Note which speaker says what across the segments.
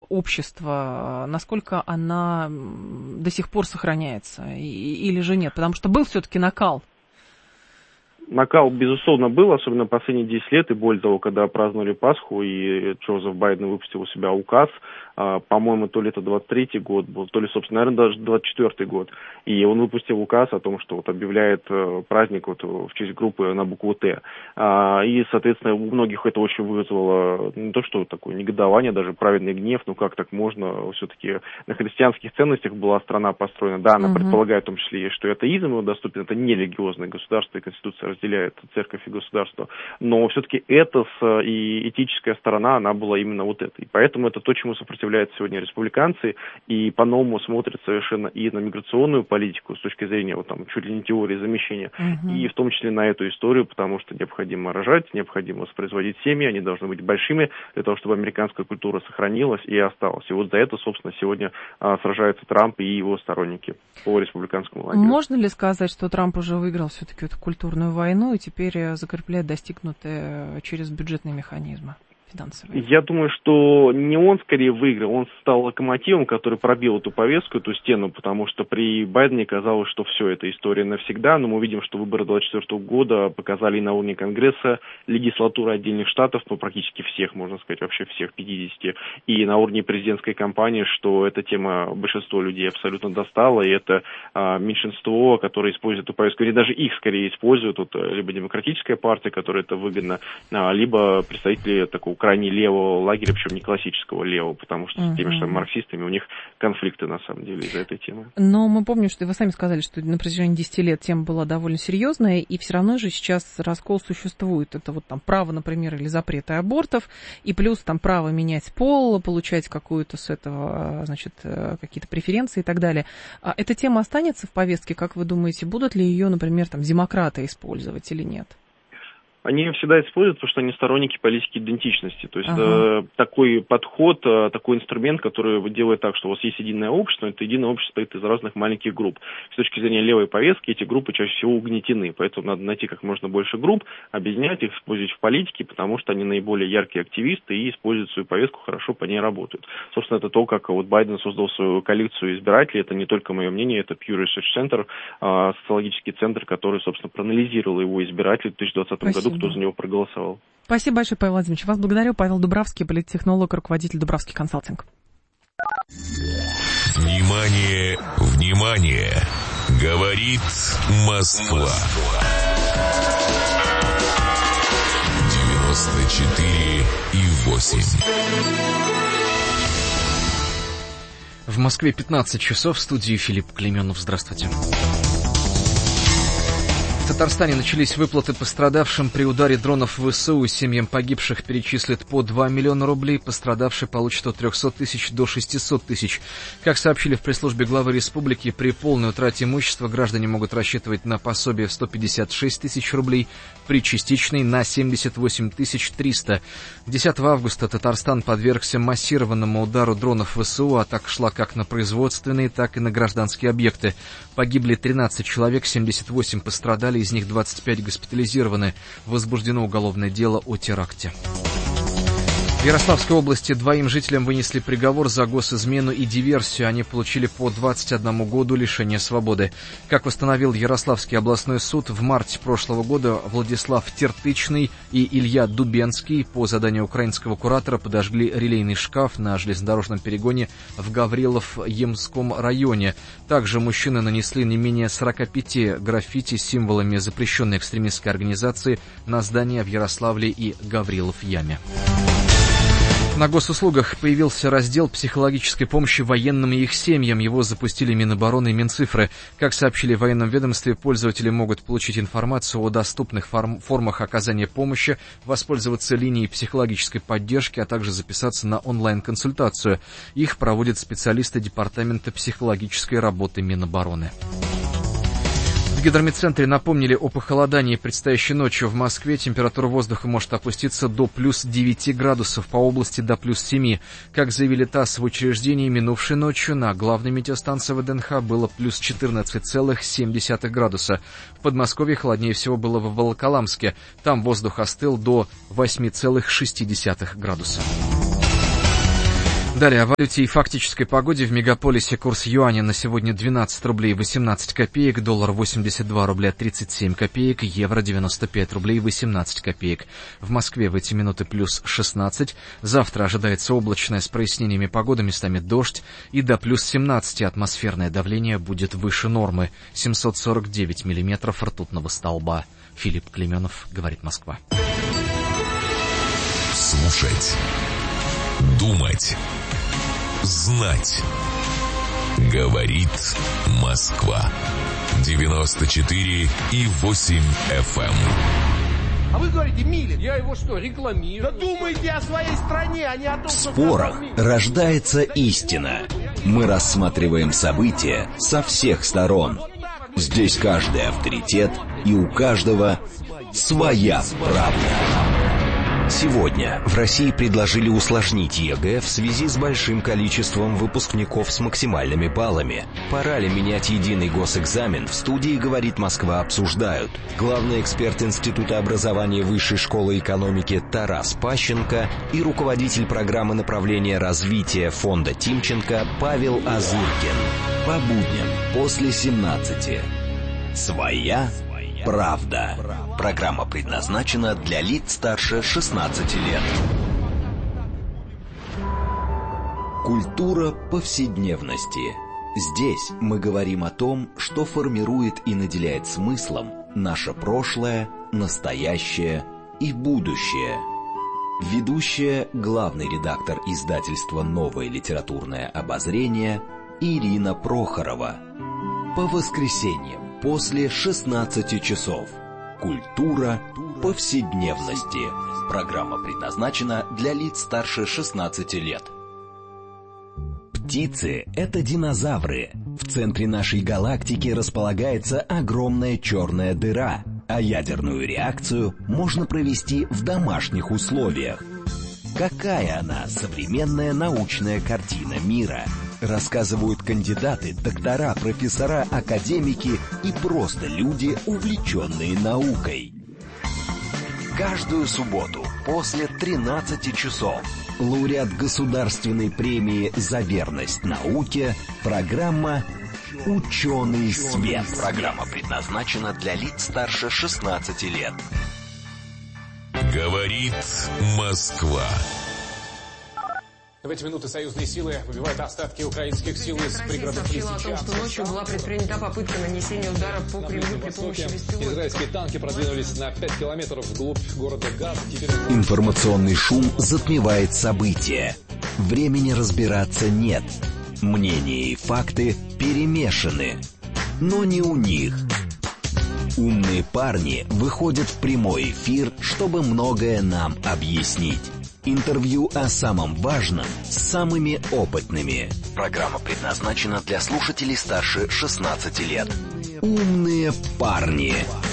Speaker 1: общества, насколько она до сих пор сохраняется или же нет? Потому что был все-таки накал.
Speaker 2: Накал, безусловно, был, особенно последние 10 лет, и более того, когда праздновали Пасху, и Джозеф Байден выпустил у себя указ, по-моему, то ли это 23-й год был, то ли, собственно, наверное, даже 24-й год, и он выпустил указ о том, что вот объявляет праздник вот в честь группы на букву «Т». И, соответственно, у многих это очень вызвало не то, что такое негодование, даже праведный гнев, ну как так можно, все-таки на христианских ценностях была страна построена, да, она предполагает в том числе, что атеизм его доступен, это не религиозное государство, и Конституция разделяет церковь и государство, но все-таки этос и этическая сторона, она была именно вот этой. Поэтому это то, чему сопротивляются сегодня республиканцы, и по-новому смотрят совершенно и на миграционную политику с точки зрения вот там чуть ли не теории замещения, и в том числе на эту историю, потому что необходимо рожать, необходимо воспроизводить семьи, они должны быть большими для того, чтобы американская культура сохранилась и осталась. И вот за это, собственно, сегодня сражаются Трамп и его сторонники по республиканскому лагерю.
Speaker 1: Можно ли сказать, что Трамп уже выиграл все-таки эту культурную войну и теперь закрепляет достигнутое через бюджетные механизмы финансовые?
Speaker 2: Я думаю, что не он скорее выиграл, он стал локомотивом, который пробил эту повестку, эту стену, потому что при Байдене казалось, что все, это история навсегда, но мы видим, что выборы 2024 года показали и на уровне Конгресса, легислатуры отдельных штатов, ну практически всех, можно сказать, вообще всех 50, и на уровне президентской кампании, что эта тема большинство людей абсолютно достала, и это меньшинство, которое использует эту повестку, или даже их скорее используют, вот, либо демократическая партия, которая это выгодно, либо представители такого крайне левого лагеря, причем не классического левого, потому что с теми же марксистами у них конфликты, на самом деле, из-за этой темы.
Speaker 1: Но мы помним, что вы сами сказали, что на протяжении 10 лет тема была довольно серьезная, и все равно же сейчас раскол существует. Это вот там право, например, или запреты абортов, и плюс там право менять пол, получать какую-то с этого, значит, какие-то преференции и так далее. А эта тема останется в повестке, как вы думаете, будут ли ее, например, там, демократы использовать или нет?
Speaker 2: Они ее всегда используют, потому что они сторонники политики идентичности. То есть это такой подход, такой инструмент, который делает так, что у вас есть единое общество, это единое общество состоит из разных маленьких групп. С точки зрения левой повестки эти группы чаще всего угнетены, поэтому надо найти как можно больше групп, объединять их, использовать в политике, потому что они наиболее яркие активисты и используют свою повестку, хорошо по ней работают. Собственно, это то, как вот Байден создал свою коалицию избирателей, это не только мое мнение, это Pew Research Center, социологический центр, который, собственно, проанализировал его избирателей в 2020 году, кто за него проголосовал.
Speaker 1: Спасибо большое, Павел Владимирович. Вас благодарю. Павел Дубравский, политтехнолог, руководитель Дубравский консалтинг.
Speaker 3: Внимание, внимание! Говорит Москва. 94,8.
Speaker 4: В Москве 15 часов, в студии Филипп Клейменов. Здравствуйте. В Татарстане начались выплаты пострадавшим при ударе дронов ВСУ. Семьям погибших перечислят по 2 миллиона рублей, пострадавшие получат от 300 тысяч до 600 тысяч. Как сообщили в пресс-службе главы республики, при полной утрате имущества граждане могут рассчитывать на пособие в 156 тысяч рублей, при частичной на 78 300. 10 августа Татарстан подвергся массированному удару дронов ВСУ. Атака шла как на производственные, так и на гражданские объекты. Погибли 13 человек, 78 пострадали, из них 25 госпитализированы. Возбуждено уголовное дело о теракте. В Ярославской области двоим жителям вынесли приговор за госизмену и диверсию. Они получили по 21 году лишения свободы. Как установил Ярославский областной суд, в марте прошлого года Владислав Тертычный и Илья Дубенский по заданию украинского куратора подожгли релейный шкаф на железнодорожном перегоне в Гаврилов-Емском районе. Также мужчины нанесли не менее 45 граффити с символами запрещенной экстремистской организации на здания в Ярославле и Гаврилов-Яме. На госуслугах появился раздел психологической помощи военным и их семьям. Его запустили Минобороны и Минцифры. Как сообщили в военном ведомстве, пользователи могут получить информацию о доступных формах оказания помощи, воспользоваться линией психологической поддержки, а также записаться на онлайн-консультацию. Их проводят специалисты Департамента психологической работы Минобороны. В гидрометцентре напомнили о похолодании предстоящей ночью. В Москве температура воздуха может опуститься до плюс 9 градусов, по области до плюс 7. Как заявили ТАСС в учреждении, минувшей ночью на главной метеостанции ВДНХ было плюс 14,7 градуса. В Подмосковье холоднее всего было в Волоколамске. Там воздух остыл до 8,6 градуса. Далее о валюте и фактической погоде. В мегаполисе курс юаня на сегодня 12 рублей 18 копеек, доллар 82 рубля 37 копеек, евро 95 рублей 18 копеек. В Москве в эти минуты плюс 16. Завтра ожидается облачная с прояснениями погоды, местами дождь, и до плюс 17 атмосферное давление будет выше нормы. 749 миллиметров ртутного столба. Филипп Клеменов, говорит Москва.
Speaker 3: Слушать, думать, знать. Говорит Москва. 94,8 FM.
Speaker 5: А вы говорите, Милин, я его что, рекламирую? Да думайте о своей стране, а не о том,
Speaker 6: В спорах рождается истина. Мы рассматриваем события со всех сторон. Здесь каждый авторитет, и у каждого своя правда. Сегодня в России предложили усложнить ЕГЭ в связи с большим количеством выпускников с максимальными баллами. Пора ли менять единый госэкзамен? В студии «Говорит Москва» обсуждают. Главный эксперт Института образования Высшей школы экономики Тарас Пащенко и руководитель программы направления развития фонда Тимченко Павел Азыркин. По будням после 17. Своя правда. Программа предназначена для лиц старше 16 лет. Культура повседневности. Здесь мы говорим о том, что формирует и наделяет смыслом наше прошлое, настоящее и будущее. Ведущая, главный редактор издательства «Новое литературное обозрение» Ирина Прохорова. По воскресеньям после 16 часов. Культура повседневности. Программа предназначена для лиц старше 16 лет. Птицы — это динозавры. В центре нашей галактики располагается огромная черная дыра, а ядерную реакцию можно провести в домашних условиях. Какая она, современная научная картина мира? Рассказывают кандидаты, доктора, профессора, академики и просто люди, увлеченные наукой. Каждую субботу после 13 часов лауреат Государственной премии «За верность науке» программа «Ученый свет». Программа предназначена для лиц старше 16 лет.
Speaker 3: Говорит Москва.
Speaker 7: В эти минуты союзные силы выбивают остатки украинских сил из пригородов Лисичанска.
Speaker 8: Россия сообщила о том, что ночью была предпринята попытка нанесения удара по Кремлю при помощи беспилотников.
Speaker 7: Израильские танки продвинулись на 5 километров вглубь города Газ.
Speaker 6: Информационный шум затмевает события. Времени разбираться нет. Мнения и факты перемешаны. Но не у них. Умные парни выходят в прямой эфир, чтобы многое нам объяснить. Интервью о самом важном с самыми опытными. Программа предназначена для слушателей старше 16 лет. Умные парни.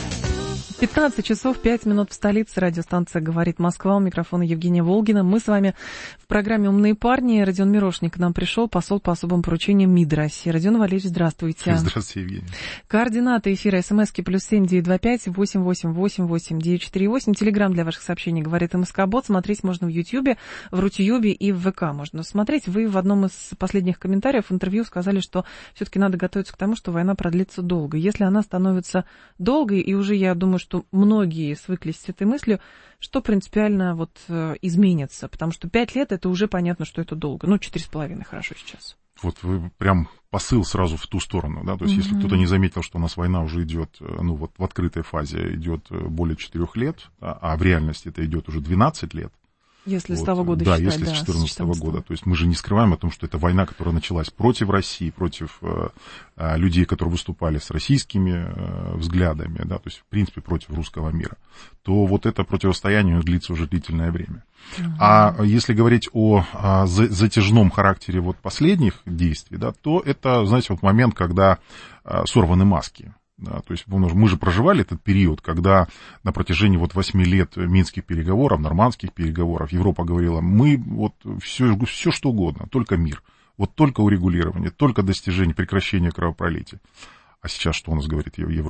Speaker 1: 15 часов 5 минут в столице. Радиостанция «Говорит Москва». У микрофона Евгения Волгина. Мы с вами в программе «Умные парни». Родион Мирошник к нам пришел, посол по особым поручениям МИД России. Родион Валерьевич, здравствуйте.
Speaker 9: Здравствуйте, Евгения.
Speaker 1: Координаты эфира. СМСки +7 925 888 948. Телеграм для ваших сообщений «Говорит МСК-бот». Смотреть можно в Ютьюбе, в Рутюбе и в ВК можно смотреть. Вы в одном из последних комментариев в интервью сказали, что все-таки надо готовиться к тому, что война продлится долго. Если она становится долгой, и уже, я думаю, что многие свыклись с этой мыслью, что принципиально вот изменится, потому что 5 лет это уже понятно, что это долго, 4,5 хорошо сейчас.
Speaker 9: Вот вы прям посыл сразу в ту сторону, да, то есть если кто-то не заметил, что у нас война уже идет, в открытой фазе идет более 4 лет, а в реальности это идет уже 12 лет.
Speaker 1: Если с того года
Speaker 9: да,
Speaker 1: считать,
Speaker 9: если с 2014 года. То есть мы же не скрываем о том, что это война, которая началась против России, против людей, которые выступали с российскими взглядами, да, то есть, в принципе, против русского мира, то вот это противостояние длится уже длительное время. А если говорить о затяжном характере вот последних действий, да, то это, знаете, вот момент, когда сорваны маски. Да, то есть мы же проживали этот период, когда на протяжении 8 лет минских переговоров, нормандских переговоров Европа говорила, мы все что угодно, только мир, только урегулирование, только достижение, прекращение кровопролития. А сейчас что у нас говорит Европа?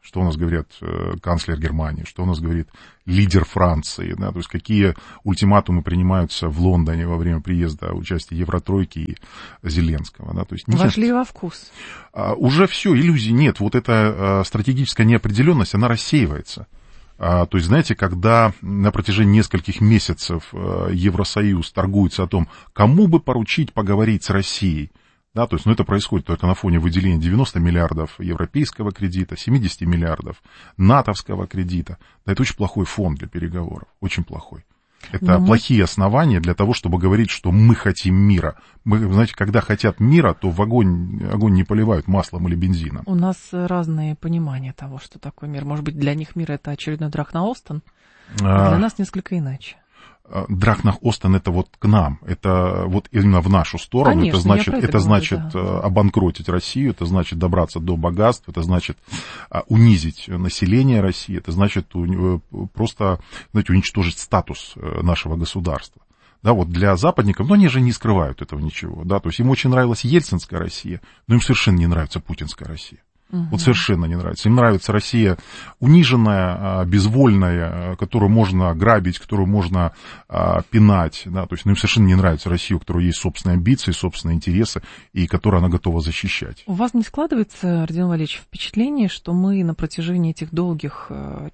Speaker 9: что у нас говорит канцлер Германии, что у нас говорит лидер Франции, да, то есть какие ультиматумы принимаются в Лондоне во время приезда участия Евротройки и Зеленского. Да, то есть
Speaker 1: вошли во вкус.
Speaker 9: Уже все, иллюзий нет. Вот эта стратегическая неопределенность, она рассеивается. То есть, знаете, когда на протяжении нескольких месяцев Евросоюз торгуется о том, кому бы поручить поговорить с Россией, да, то есть, это происходит только на фоне выделения 90 миллиардов европейского кредита, 70 миллиардов натовского кредита. Да, это очень плохой фон для переговоров, очень плохой. Это плохие основания для того, чтобы говорить, что мы хотим мира. Мы, знаете, когда хотят мира, то в огонь не поливают маслом или бензином.
Speaker 1: У нас разные понимания того, что такое мир. Может быть, для них мир — это очередной Драхна-Остен, а для нас несколько иначе.
Speaker 9: Драхна-Остен — это вот к нам, это вот именно в нашу сторону. Конечно, это значит обанкротить Россию, это значит добраться до богатств, это значит унизить население России, это значит просто, знаете, уничтожить статус нашего государства. Да, вот для западников, но они же не скрывают этого ничего, да, то есть им очень нравилась ельцинская Россия, но им совершенно не нравится путинская Россия. Вот совершенно не нравится. Им нравится Россия униженная, безвольная, которую можно грабить, которую можно пинать. Да? То есть им совершенно не нравится Россия, у которой есть собственные амбиции, собственные интересы, и которую она готова защищать.
Speaker 1: У вас не складывается, Родион Валерьевич, впечатление, что мы на протяжении этих долгих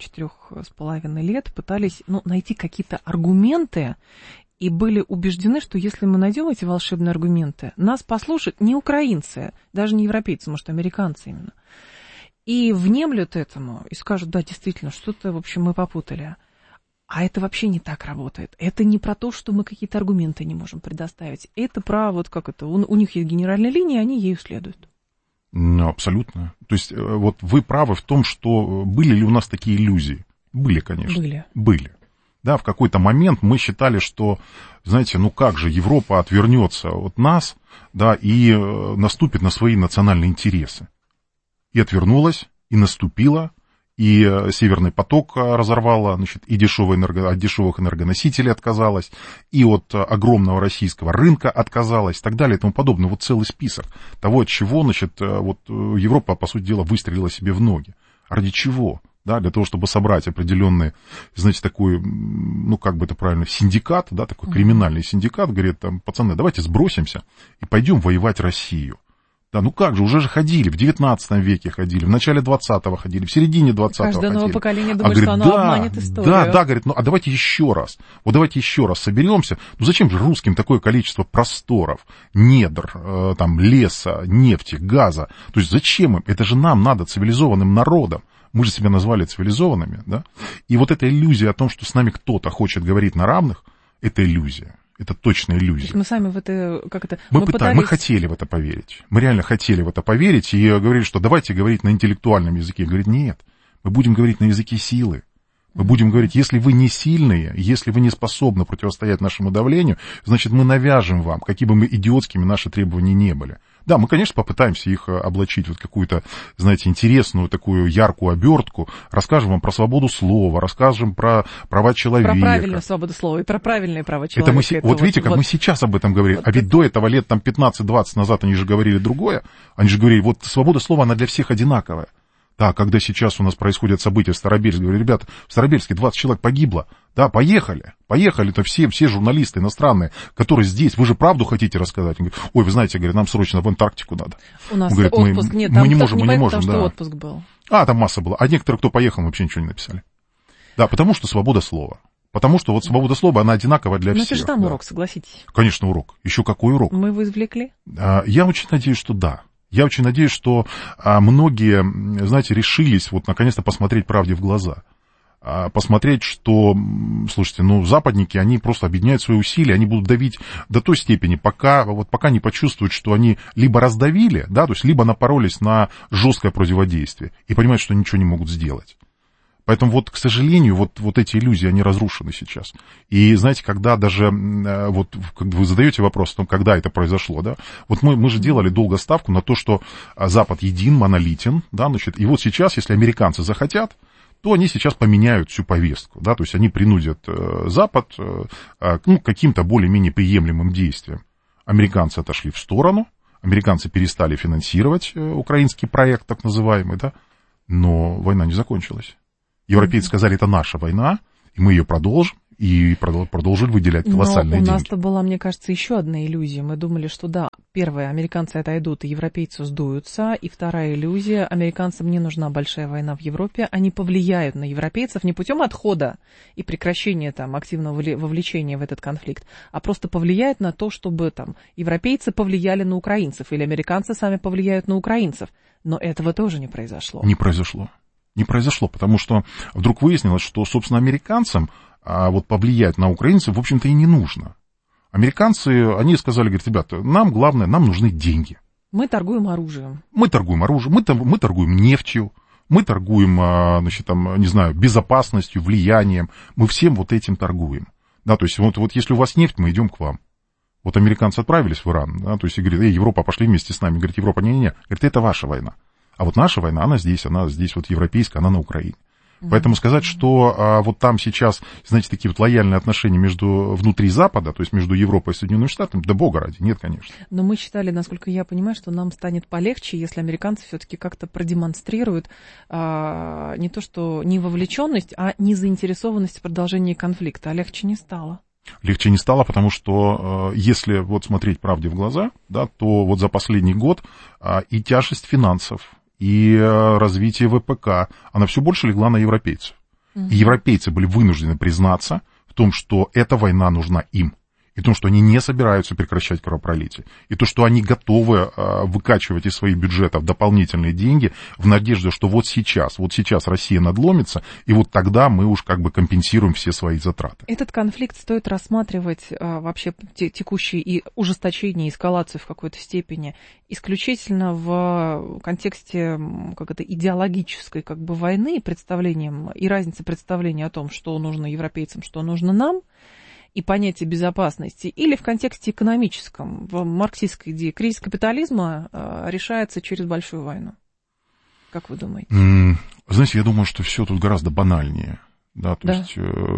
Speaker 1: 4,5 лет пытались найти какие-то аргументы, и были убеждены, что если мы найдем эти волшебные аргументы, нас послушают не украинцы, даже не европейцы, может, американцы именно, и внемлют этому, и скажут, да, действительно, что-то, в общем, мы попутали. А это вообще не так работает. Это не про то, что мы какие-то аргументы не можем предоставить. Это про, вот как это, у них есть генеральная линия, они ею следуют.
Speaker 9: Абсолютно. То есть вот вы правы в том, что были ли у нас такие иллюзии? Были, конечно. Были. Да, в какой-то момент мы считали, что, знаете, как же Европа отвернется от нас, да, и наступит на свои национальные интересы. И отвернулась, и наступила, и Северный поток разорвала, значит, и от дешевых энергоносителей отказалась, и от огромного российского рынка отказалась, и так далее, и тому подобное. Вот целый список того, от чего, значит, вот Европа, по сути дела, выстрелила себе в ноги. Ради чего? Да, для того, чтобы собрать определенный, знаете, такой, как бы это правильно, синдикат, да, такой криминальный синдикат, говорит, там, пацаны, давайте сбросимся и пойдем воевать Россию. Да, как же, уже же ходили, в 19 веке ходили, в начале 20-го ходили, в середине 20-го ходили.
Speaker 1: Каждое новое поколение думает, что оно обманет историю.
Speaker 9: Да, говорит, а давайте еще раз, давайте еще раз соберемся. Зачем же русским такое количество просторов, недр, там, леса, нефти, газа? То есть зачем им? Это же нам надо, цивилизованным народам. Мы же себя назвали цивилизованными, да? И вот эта иллюзия о том, что с нами кто-то хочет говорить на равных, это иллюзия. Это точно иллюзия.
Speaker 1: Мы сами в это,
Speaker 9: мы хотели в это поверить. Мы реально хотели в это поверить и говорили, что давайте говорить на интеллектуальном языке. Говорит, нет, мы будем говорить на языке силы. Мы будем говорить, если вы не сильные, если вы не способны противостоять нашему давлению, значит, мы навяжем вам, какими бы мы идиотскими наши требования не были. Да, мы, конечно, попытаемся их облачить в какую-то, знаете, интересную, такую яркую обертку, расскажем вам про свободу слова, расскажем про права человека.
Speaker 1: Про правильную свободу слова и про правильные права человека.
Speaker 9: Вот видите, как мы сейчас об этом говорим, а ведь до этого лет там 15-20 назад они же говорили другое, они же говорили, вот свобода слова, она для всех одинаковая. Да, когда сейчас у нас происходят события в Старобельске, говорю, ребята, в Старобельске 20 человек погибло. Да, поехали-то все журналисты иностранные, которые здесь, вы же правду хотите рассказать? Говорят, ой, вы знаете, говорят, нам срочно в Антарктику надо.
Speaker 1: У нас говорит, отпуск, нет, там
Speaker 9: мы не можем, потому
Speaker 1: что отпуск был.
Speaker 9: Там масса была, а некоторые, кто поехал, вообще ничего не написали. Да, потому что свобода слова. Потому что вот свобода слова, она одинакова для всех.
Speaker 1: Но это же там урок, согласитесь.
Speaker 9: Конечно, урок. Еще какой урок?
Speaker 1: Мы его извлекли?
Speaker 9: Я очень надеюсь, что да. Я очень надеюсь, что многие, знаете, решились вот наконец-то посмотреть правде в глаза. Посмотреть, что, слушайте, западники, они просто объединяют свои усилия, они будут давить до той степени, пока не почувствуют, что они либо раздавили, да, то есть либо напоролись на жесткое противодействие и понимают, что ничего не могут сделать. Поэтому вот, к сожалению, вот эти иллюзии, они разрушены сейчас. И знаете, когда даже, вот вы задаете вопрос о том, когда это произошло, да, вот мы же делали долго ставку на то, что Запад един, монолитен, да, значит, и вот сейчас, если американцы захотят, то они сейчас поменяют всю повестку, да, то есть они принудят Запад к каким-то более-менее приемлемым действиям. Американцы отошли в сторону, американцы перестали финансировать украинский проект, так называемый, да. но война не закончилась. Европейцы сказали, это наша война, и мы ее продолжим, и продолжили выделять колоссальные деньги.
Speaker 1: Но у нас-то была, мне кажется, еще одна иллюзия. Мы думали, что да, первое, американцы отойдут, и европейцы сдуются, и вторая иллюзия, американцам не нужна большая война в Европе, они повлияют на европейцев не путем отхода и прекращения там активного вовлечения в этот конфликт, а просто повлияют на то, чтобы там европейцы повлияли на украинцев, или американцы сами повлияют на украинцев. Но этого тоже не произошло.
Speaker 9: Не произошло, потому что вдруг выяснилось, что, собственно, американцам вот повлиять на украинцев, в общем-то, и не нужно. Американцы, они сказали, говорят, ребята, нам главное, нам нужны деньги.
Speaker 1: Мы торгуем оружием.
Speaker 9: Мы торгуем нефтью, мы торгуем, значит, там, не знаю, безопасностью, влиянием. Мы всем вот этим торгуем. Да, то есть вот если у вас нефть, мы идем к вам. Вот американцы отправились в Иран, да, то есть и говорят, Европа, пошли вместе с нами. Говорит, Европа, не-не-не, говорит, это ваша война. А вот наша война, она здесь вот европейская, она на Украине. Поэтому сказать, что вот там сейчас, знаете, такие вот лояльные отношения внутри Запада, то есть между Европой и Соединенными Штатами, да бога ради, нет, конечно.
Speaker 1: Но мы считали, насколько я понимаю, что нам станет полегче, если американцы все-таки как-то продемонстрируют не то что не вовлеченность, а незаинтересованность в продолжении конфликта. А легче не стало.
Speaker 9: Легче не стало, потому что если вот смотреть правде в глаза, да, то вот за последний год и тяжесть финансов, и развитие ВПК, она все больше легла на европейцев. И европейцы были вынуждены признаться в том, что эта война нужна им. И то, что они не собираются прекращать кровопролитие. И то, что они готовы выкачивать из своих бюджетов дополнительные деньги в надежде, что вот сейчас Россия надломится, и вот тогда мы уж как бы компенсируем все свои затраты.
Speaker 1: Этот конфликт стоит рассматривать вообще текущий и ужесточение, эскалацию в какой-то степени исключительно в контексте идеологической войны, представлением и разницы представления о том, что нужно европейцам, что нужно нам, и понятие безопасности, или в контексте экономическом, в марксистской идее. Кризис капитализма решается через большую войну. Как вы думаете?
Speaker 9: Знаете, я думаю, что все тут гораздо банальнее. Да, то есть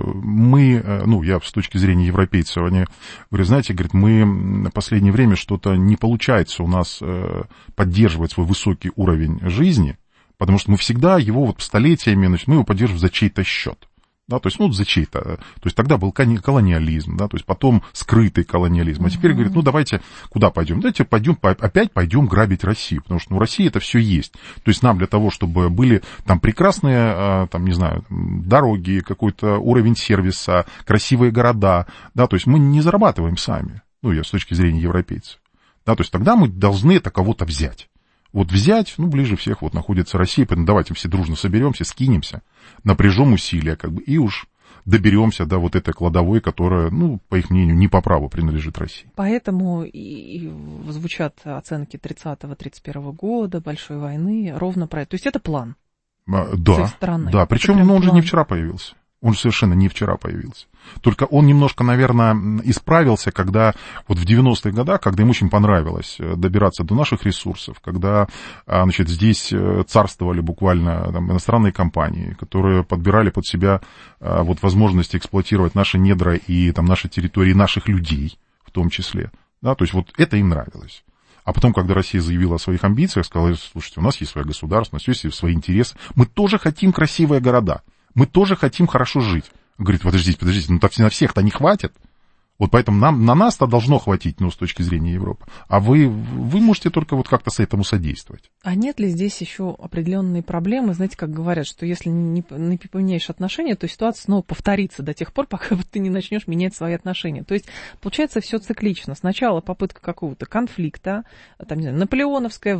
Speaker 9: мы, я с точки зрения европейцев, они говорят, знаете, мы в последнее время что-то не получается у нас поддерживать свой высокий уровень жизни, потому что мы всегда его столетиями, мы его поддерживаем за чей-то счет. Да, то есть, за чей-то. То есть, тогда был колониализм, да, то есть, потом скрытый колониализм. А теперь говорит, давайте куда пойдем? Давайте опять пойдем грабить Россию, потому что в России это все есть. То есть, нам для того, чтобы были там прекрасные, дороги, какой-то уровень сервиса, красивые города, да, то есть, мы не зарабатываем сами, я с точки зрения европейцев. Да, то есть, тогда мы должны это кого-то взять. Вот взять, ближе всех находится Россия, поэтому давайте все дружно соберемся, скинемся, напряжем усилия, и уж доберемся до вот этой кладовой, которая, по их мнению, не по праву принадлежит России.
Speaker 1: Поэтому и звучат оценки 30-31 года, большой войны, ровно про это. То есть это план с их стороны.
Speaker 9: Да, причем он же не вчера появился. Он совершенно не вчера появился. Только он немножко, наверное, исправился, когда вот в 90-х годах, когда им очень понравилось добираться до наших ресурсов, когда, здесь царствовали буквально иностранные компании, которые подбирали под себя возможности эксплуатировать наши недра и наши территории, наших людей в том числе. Да, то есть вот это им нравилось. А потом, когда Россия заявила о своих амбициях, сказала, слушайте, у нас есть своя государственность, у нас есть свои интересы, мы тоже хотим красивые города. Мы тоже хотим хорошо жить. Говорит, подождите, на всех-то не хватит. Вот поэтому на нас-то должно хватить, с точки зрения Европы. А вы можете только как-то с этому содействовать.
Speaker 1: А нет ли здесь еще определенные проблемы? Знаете, как говорят, что если не поменяешь отношения, то ситуация снова повторится до тех пор, пока ты не начнешь менять свои отношения. То есть, получается, все циклично. Сначала попытка какого-то конфликта, наполеоновская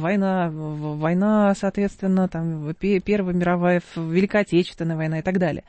Speaker 1: война, соответственно, Первая мировая, Великая Отечественная война и так далее.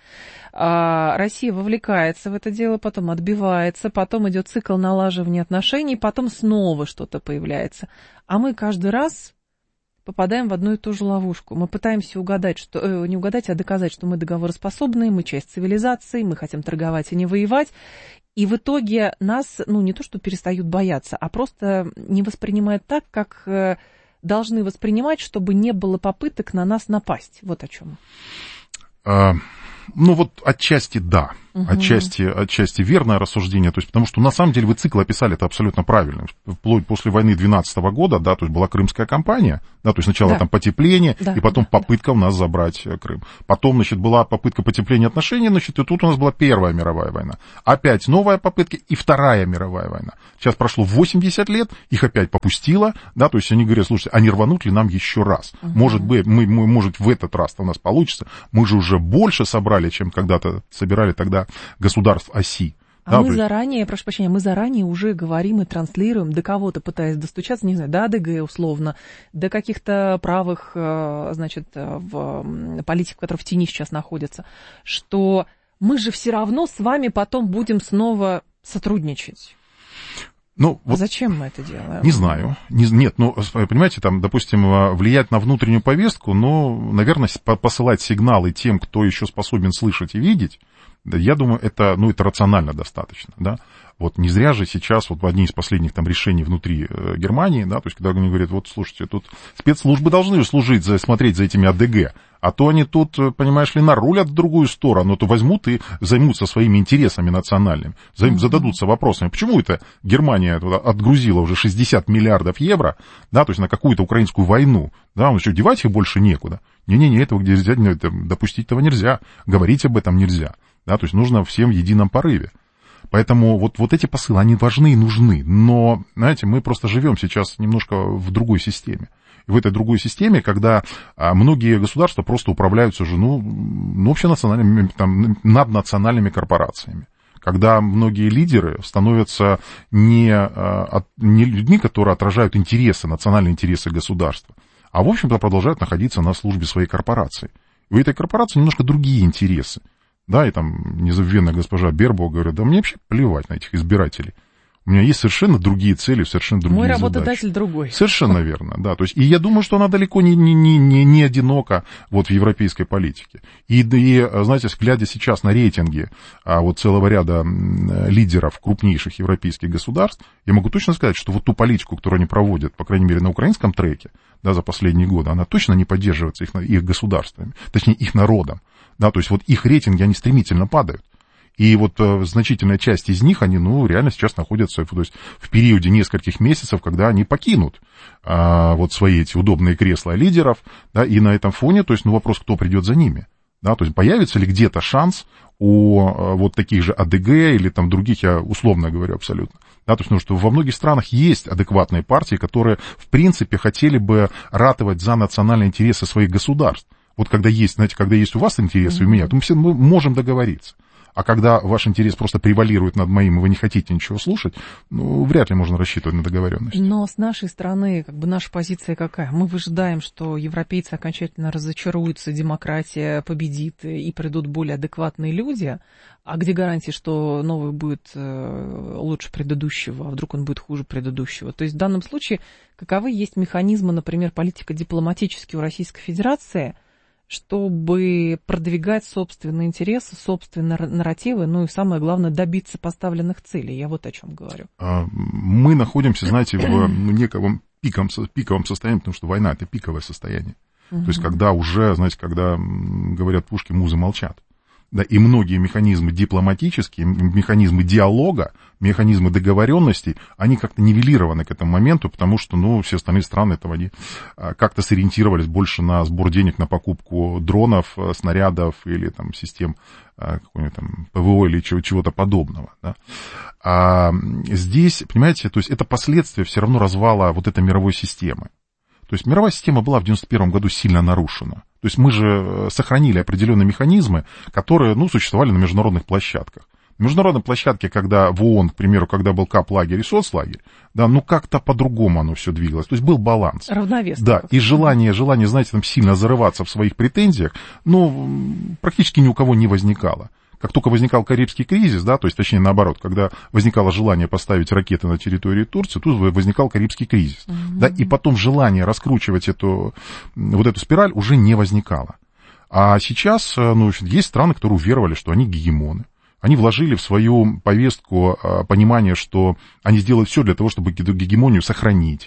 Speaker 1: Россия вовлекается в это дело, потом отбивается, потом идет цикл налаживания отношений, потом снова что-то появляется. А мы каждый раз попадаем в одну и ту же ловушку. Мы пытаемся не угадать, а доказать, что мы договороспособные, мы часть цивилизации, мы хотим торговать и не воевать. И в итоге нас, не то что перестают бояться, а просто не воспринимают так, как должны воспринимать, чтобы не было попыток на нас напасть. Вот о чем.
Speaker 9: Отчасти да. Отчасти верное рассуждение, то есть, потому что на самом деле вы цикл описали это абсолютно правильно. Вплоть после войны 12 года, да, то есть была Крымская кампания, да, то есть сначала там потепление, и потом попытка у нас забрать Крым. Потом, значит, была попытка потепления отношений, значит, и тут у нас была Первая мировая война. Опять новая попытка и Вторая мировая война. Сейчас прошло 80 лет, их опять попустило, да, то есть они говорят, слушайте, а не рванут ли нам еще раз? Может быть, может, в этот раз у нас получится. Мы же уже больше собрали, чем когда-то собирали тогда государств оси.
Speaker 1: А мы заранее, прошу прощения, мы заранее уже говорим и транслируем, до кого-то пытаясь достучаться, не знаю, до АДГ условно, до каких-то правых, значит, политиков, которые в тени сейчас находятся, что мы же все равно с вами потом будем снова сотрудничать.
Speaker 9: Ну, вот
Speaker 1: зачем мы это делаем?
Speaker 9: Не знаю. Нет, ну, понимаете, там, допустим, влиять на внутреннюю повестку, ну, наверное, посылать сигналы тем, кто еще способен слышать и видеть, да, я думаю, это рационально достаточно, да. Вот не зря же сейчас, вот в одни из последних там решений внутри Германии, да, то есть когда они говорят, вот, слушайте, тут спецслужбы должны служить, смотреть за этими АДГ, а то они тут, понимаешь ли, нарулят в другую сторону, то возьмут и займутся своими интересами национальными, зададутся вопросами, почему это Германия отгрузила уже 60 миллиардов евро, да, то есть на какую-то украинскую войну, да, что, девать их больше некуда. Не-не-не, этого нельзя, допустить этого нельзя, говорить об этом нельзя, да, то есть нужно всем в едином порыве. Поэтому вот эти посылы, они важны и нужны, но, знаете, мы просто живем сейчас немножко в другой системе. В этой другой системе, когда многие государства просто управляются уже, общенациональными, там, наднациональными корпорациями. Когда многие лидеры становятся не людьми, которые отражают интересы, национальные интересы государства, а, в общем-то, продолжают находиться на службе своей корпорации. У этой корпорации немножко другие интересы. Да, и там незабвенная госпожа Бербок говорит, да мне вообще плевать на этих избирателей. У меня есть совершенно другие цели, совершенно другие задачи.
Speaker 1: Мой работодатель другой.
Speaker 9: Совершенно верно, да. То есть, и я думаю, что она далеко не одинока вот в европейской политике. И, знаете, глядя сейчас на рейтинги вот целого ряда лидеров крупнейших европейских государств, я могу точно сказать, что вот ту политику, которую они проводят, по крайней мере, на украинском треке, да, за последние годы, она точно не поддерживается их государствами, точнее, их народом. Да, то есть вот их рейтинги, они стремительно падают. И вот значительная часть из них, они, реально сейчас находятся то есть, в периоде нескольких месяцев, когда они покинут вот свои эти удобные кресла лидеров, да, и на этом фоне, то есть, вопрос, кто придет за ними. Да, то есть, появится ли где-то шанс у вот таких же АДГ или там других, я условно говорю абсолютно. Да, то есть, потому что во многих странах есть адекватные партии, которые, в принципе, хотели бы ратовать за национальные интересы своих государств. Вот когда есть, знаете, когда есть у вас интересы, у меня, то мы можем договориться. А когда ваш интерес просто превалирует над моим, и вы не хотите ничего слушать, вряд ли можно рассчитывать на договоренность.
Speaker 1: Но с нашей стороны, наша позиция какая? Мы выжидаем, что европейцы окончательно разочаруются, демократия победит и придут более адекватные люди. А где гарантия, что новый будет лучше предыдущего, а вдруг он будет хуже предыдущего? То есть в данном случае каковы есть механизмы, например, политико-дипломатические у Российской Федерации, чтобы продвигать собственные интересы, собственные нарративы, и самое главное, добиться поставленных целей. Я вот о чем говорю.
Speaker 9: Мы находимся, знаете, в неком пиковом состоянии, потому что война — это пиковое состояние. То есть, когда уже, знаете, когда говорят пушки, музы молчат. Да, и многие механизмы дипломатические, механизмы диалога, механизмы договоренностей, они как-то нивелированы к этому моменту, потому что, все остальные страны этого они как-то сориентировались больше на сбор денег на покупку дронов, снарядов или там систем какой-нибудь там ПВО или чего-то подобного. Да. А здесь, понимаете, то есть это последствия все равно развала вот этой мировой системы. То есть мировая система была в 1991 году сильно нарушена. То есть мы же сохранили определенные механизмы, которые, существовали на международных площадках. На международной площадке, когда в ООН, к примеру, когда был КАП-лагерь и соцлагерь, да, как-то по-другому оно все двигалось. То есть был баланс.
Speaker 1: Равновес.
Speaker 9: Да, и желание, знаете, там сильно зарываться в своих претензиях, практически ни у кого не возникало. Как только возникал Карибский кризис, да, то есть, точнее, наоборот, когда возникало желание поставить ракеты на территории Турции, тут возникал Карибский кризис. Да, и потом желание раскручивать эту спираль уже не возникало. А сейчас, есть страны, которые уверовали, что они гегемоны. Они вложили в свою повестку понимание, что они сделают все для того, чтобы эту гегемонию сохранить.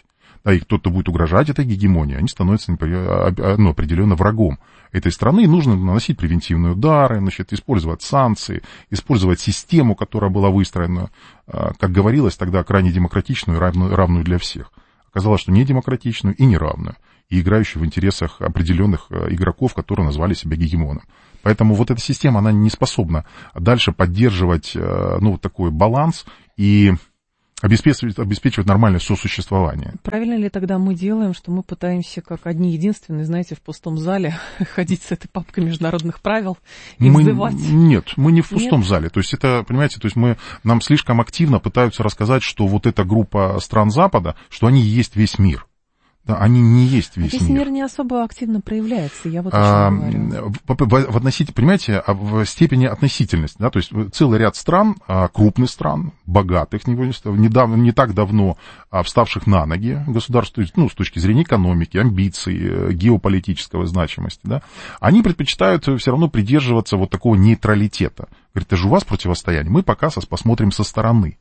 Speaker 9: да, и кто-то будет угрожать этой гегемонии, они становятся определенно врагом этой страны. И нужно наносить превентивные удары, значит, использовать санкции, использовать систему, которая была выстроена, как говорилось тогда, крайне демократичную и равную для всех. Оказалось, что не демократичную и неравную, и играющую в интересах определенных игроков, которые назвали себя гегемоном. Поэтому вот эта система, она не способна дальше поддерживать, вот такой баланс и обеспечивать нормальное сосуществование.
Speaker 1: Правильно ли тогда мы делаем, что мы пытаемся, как одни единственные, знаете, в пустом зале ходить с этой папкой международных правил и взывать?
Speaker 9: Нет, мы не в пустом зале. То есть это, понимаете, то есть нам слишком активно пытаются рассказать, что вот эта группа стран Запада, что они и есть весь мир. Да, они не есть весь мир.
Speaker 1: Весь мир не особо активно проявляется, я вот о чем говорю.
Speaker 9: Понимаете, в степени относительности, да, то есть целый ряд стран, крупных стран, богатых, не так давно вставших на ноги государств, с точки зрения экономики, амбиций, геополитической значимости, да, они предпочитают все равно придерживаться вот такого нейтралитета. Говорит, это же у вас противостояние, мы пока посмотрим со стороны.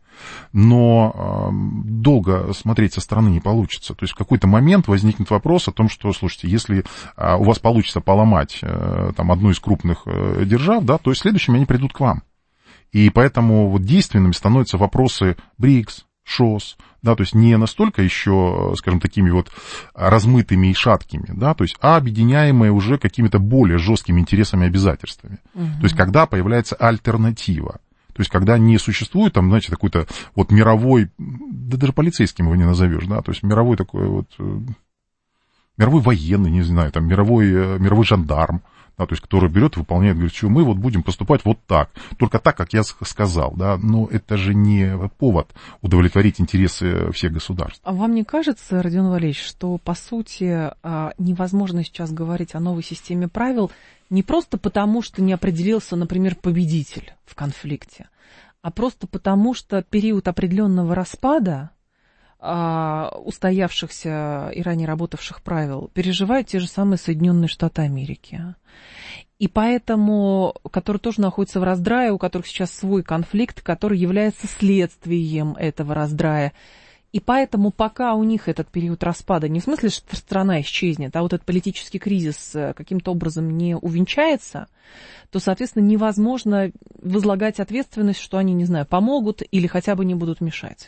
Speaker 9: Но долго смотреть со стороны не получится. То есть в какой-то момент возникнет вопрос о том, что, слушайте, если у вас получится поломать одну из крупных держав, да, то следующими они придут к вам. И поэтому вот действенными становятся вопросы БРИКС, ШОС, да, то есть не настолько еще, скажем, такими вот размытыми и шаткими, да, то есть, а объединяемые уже какими-то более жесткими интересами и обязательствами. То есть когда появляется альтернатива. То есть, когда не существует, там, знаете, какой-то вот мировой, да даже полицейским его не назовешь, да, то есть мировой такой вот, мировой военный, не знаю, там, мировой жандарм, да, то есть, который берет и выполняет, говорит, что мы вот будем поступать вот так, только так, как я сказал, да, но это же не повод удовлетворить интересы всех государств.
Speaker 1: А вам не кажется, Родион Валерьевич, что, по сути, невозможно сейчас говорить о новой системе правил не просто потому, что не определился, например, победитель в конфликте, а просто потому, что период определенного распада устоявшихся и ранее работавших правил переживают те же самые Соединенные Штаты Америки. И поэтому, которые тоже находятся в раздрае, у которых сейчас свой конфликт, который является следствием этого раздрая. И поэтому пока у них этот период распада, не в смысле, что страна исчезнет, а вот этот политический кризис каким-то образом не увенчается, то, соответственно, невозможно возлагать ответственность, что они, не знаю, помогут или хотя бы не будут мешать.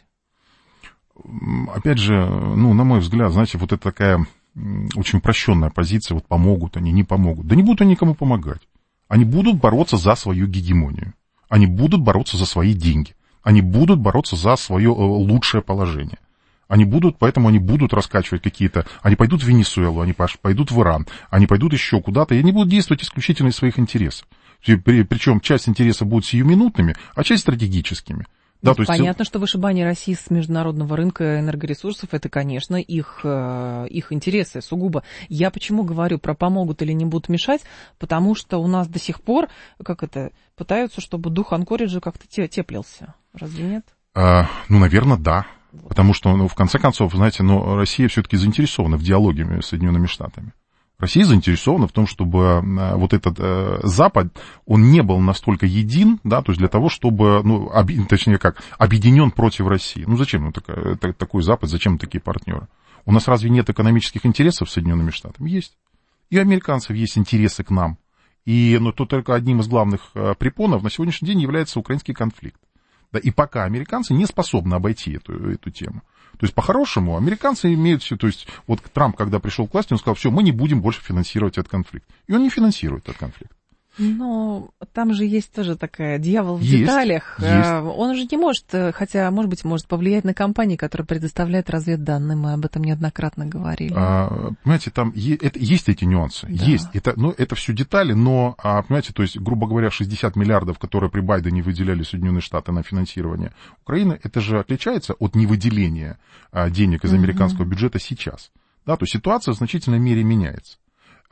Speaker 9: Опять же, на мой взгляд, знаете, вот это такая очень упрощенная позиция, вот помогут они, не помогут. Да не будут они никому помогать. Они будут бороться за свою гегемонию. Они будут бороться за свои деньги. Они будут бороться за свое лучшее положение. Поэтому они будут раскачивать какие-то... Они пойдут в Венесуэлу, они пойдут в Иран, они пойдут еще куда-то, и они будут действовать исключительно из своих интересов. Причем часть интересов будет сиюминутными, а часть стратегическими. Да, то есть...
Speaker 1: Понятно, что вышибание России с международного рынка энергоресурсов, это, конечно, их интересы сугубо. Я почему говорю про помогут или не будут мешать, потому что у нас до сих пор, пытаются, чтобы дух Анкориджа как-то теплился. Разве нет?
Speaker 9: Наверное, да. Вот. Потому что, в конце концов, знаете, Россия все-таки заинтересована в диалоге с Соединенными Штатами. Россия заинтересована в том, чтобы вот этот Запад, он не был настолько един, да, то есть для того, чтобы, объединен против России. Зачем такой Запад, зачем такие партнеры? У нас разве нет экономических интересов с Соединенными Штатами? Есть. И у американцев есть интересы к нам. Но тут только одним из главных препонов на сегодняшний день является украинский конфликт. Да, и пока американцы не способны обойти эту тему. То есть, по-хорошему, американцы имеют все... То есть, вот Трамп, когда пришел к власти, он сказал, все, мы не будем больше финансировать этот конфликт. И он не финансирует этот конфликт.
Speaker 1: Но там же есть тоже такая дьявол в деталях. Есть. Он же не может, хотя, может быть, может повлиять на компании, которые предоставляют разведданные. Мы об этом неоднократно говорили.
Speaker 9: Понимаете, там есть эти нюансы. Да. Есть. Это все детали, но, понимаете, то есть, грубо говоря, 60 миллиардов, которые при Байдене выделяли Соединенные Штаты на финансирование Украины, это же отличается от невыделения денег из американского бюджета сейчас. Да, то есть ситуация в значительной мере меняется.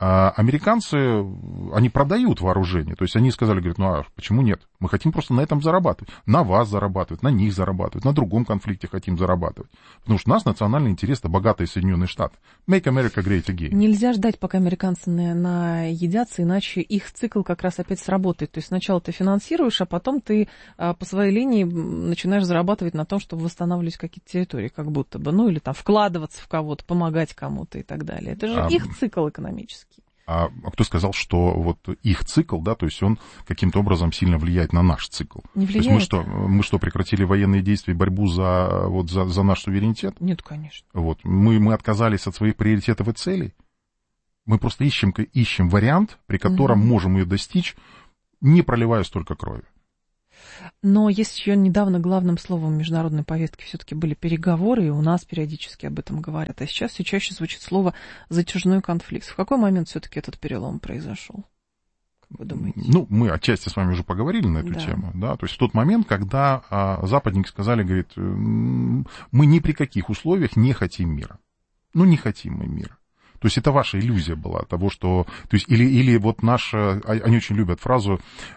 Speaker 9: А американцы, они продают вооружение. То есть они сказали, говорят, ну а почему нет? Мы хотим просто на этом зарабатывать. На вас зарабатывать, на них зарабатывать, на другом конфликте хотим зарабатывать. Потому что у нас национальный интерес — это богатые Соединенные Штаты. Make America Great Again.
Speaker 1: Нельзя ждать, пока американцы наедятся, иначе их цикл как раз опять сработает. То есть сначала ты финансируешь, а потом ты по своей линии начинаешь зарабатывать на том, чтобы восстанавливать какие-то территории, как будто бы. Ну или там вкладываться в кого-то, помогать кому-то и так далее. Это же их цикл экономический.
Speaker 9: А кто сказал, что вот их цикл, да, то есть он каким-то образом сильно влияет на наш цикл?
Speaker 1: Не влияет.
Speaker 9: То есть мы что, прекратили военные действия и борьбу за наш суверенитет?
Speaker 1: Нет, конечно.
Speaker 9: Вот. Мы отказались от своих приоритетов и целей? Мы просто ищем вариант, при котором можем ее достичь, не проливая столько крови.
Speaker 1: Но есть еще недавно главным словом международной повестки все-таки были переговоры, и у нас периодически об этом говорят. А сейчас все чаще звучит слово «затяжной конфликт». В какой момент все-таки этот перелом произошел? Как вы думаете?
Speaker 9: Ну, мы отчасти с вами уже поговорили на эту тему. Да? То есть в тот момент, когда западники сказали, говорит, мы ни при каких условиях не хотим мира. Ну, не хотим мы мира. То есть это ваша иллюзия была того, что... То есть или вот наша... Они очень любят фразу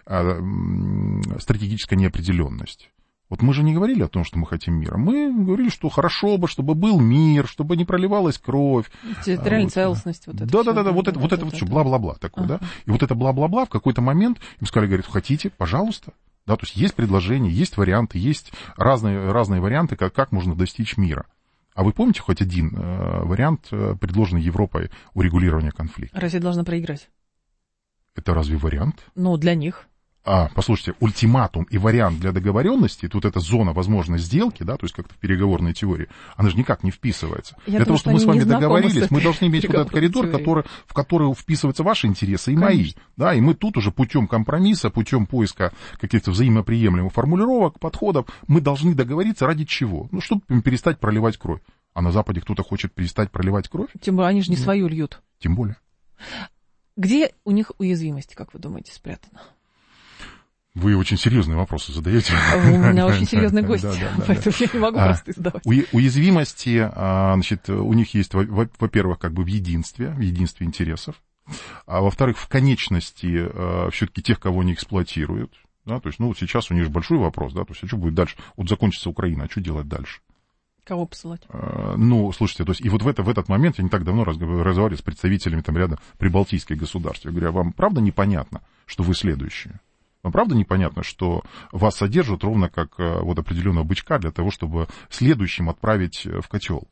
Speaker 9: «стратегическая неопределенность». Вот мы же не говорили о том, что мы хотим мира. Мы говорили, что хорошо бы, чтобы был мир, чтобы не проливалась кровь.
Speaker 1: Территориальная целостность. Вот это
Speaker 9: да, вот это вот все бла-бла-бла такое, да. И вот это бла-бла-бла в какой-то момент им сказали, говорят, хотите, пожалуйста. Да, то есть есть предложения, есть варианты, есть разные варианты, как можно достичь мира. А вы помните хоть один вариант, предложенный Европой урегулирования конфликта?
Speaker 1: Россия должна проиграть.
Speaker 9: Это разве вариант?
Speaker 1: Ну, для них.
Speaker 9: Послушайте, ультиматум и вариант для договоренности, тут эта зона возможной сделки, да, то есть как-то в переговорной теории, она же никак не вписывается. Для того, чтобы мы с вами договорились, мы должны иметь вот этот коридор, в который вписываются ваши интересы и мои. Да, и мы тут уже путем компромисса, путем поиска каких-то взаимоприемлемых формулировок, подходов, мы должны договориться ради чего? Ну, чтобы перестать проливать кровь. А на Западе кто-то хочет перестать проливать кровь?
Speaker 1: Тем более, они же не свою льют.
Speaker 9: Тем более.
Speaker 1: Где у них уязвимости, как вы думаете, спрятана?
Speaker 9: Вы очень серьезные вопросы задаете.
Speaker 1: У меня очень серьезный гость, поэтому я не могу просто задавать.
Speaker 9: Уязвимости, значит, у них есть, во-первых, как бы в единстве интересов, а во-вторых, в конечности все-таки тех, кого они эксплуатируют. Да, то есть, ну, вот сейчас у них же большой вопрос, да, то есть, а что будет дальше? Вот закончится Украина, а что делать дальше?
Speaker 1: Кого посылать?
Speaker 9: Ну, слушайте, то есть, и вот в этот момент я не так давно разговаривал с представителями там ряда прибалтийских государств. Я говорю, а вам правда непонятно, что вы следующие? Вам правда непонятно, что вас содержат ровно как вот определенного бычка для того, чтобы следующим отправить в котел?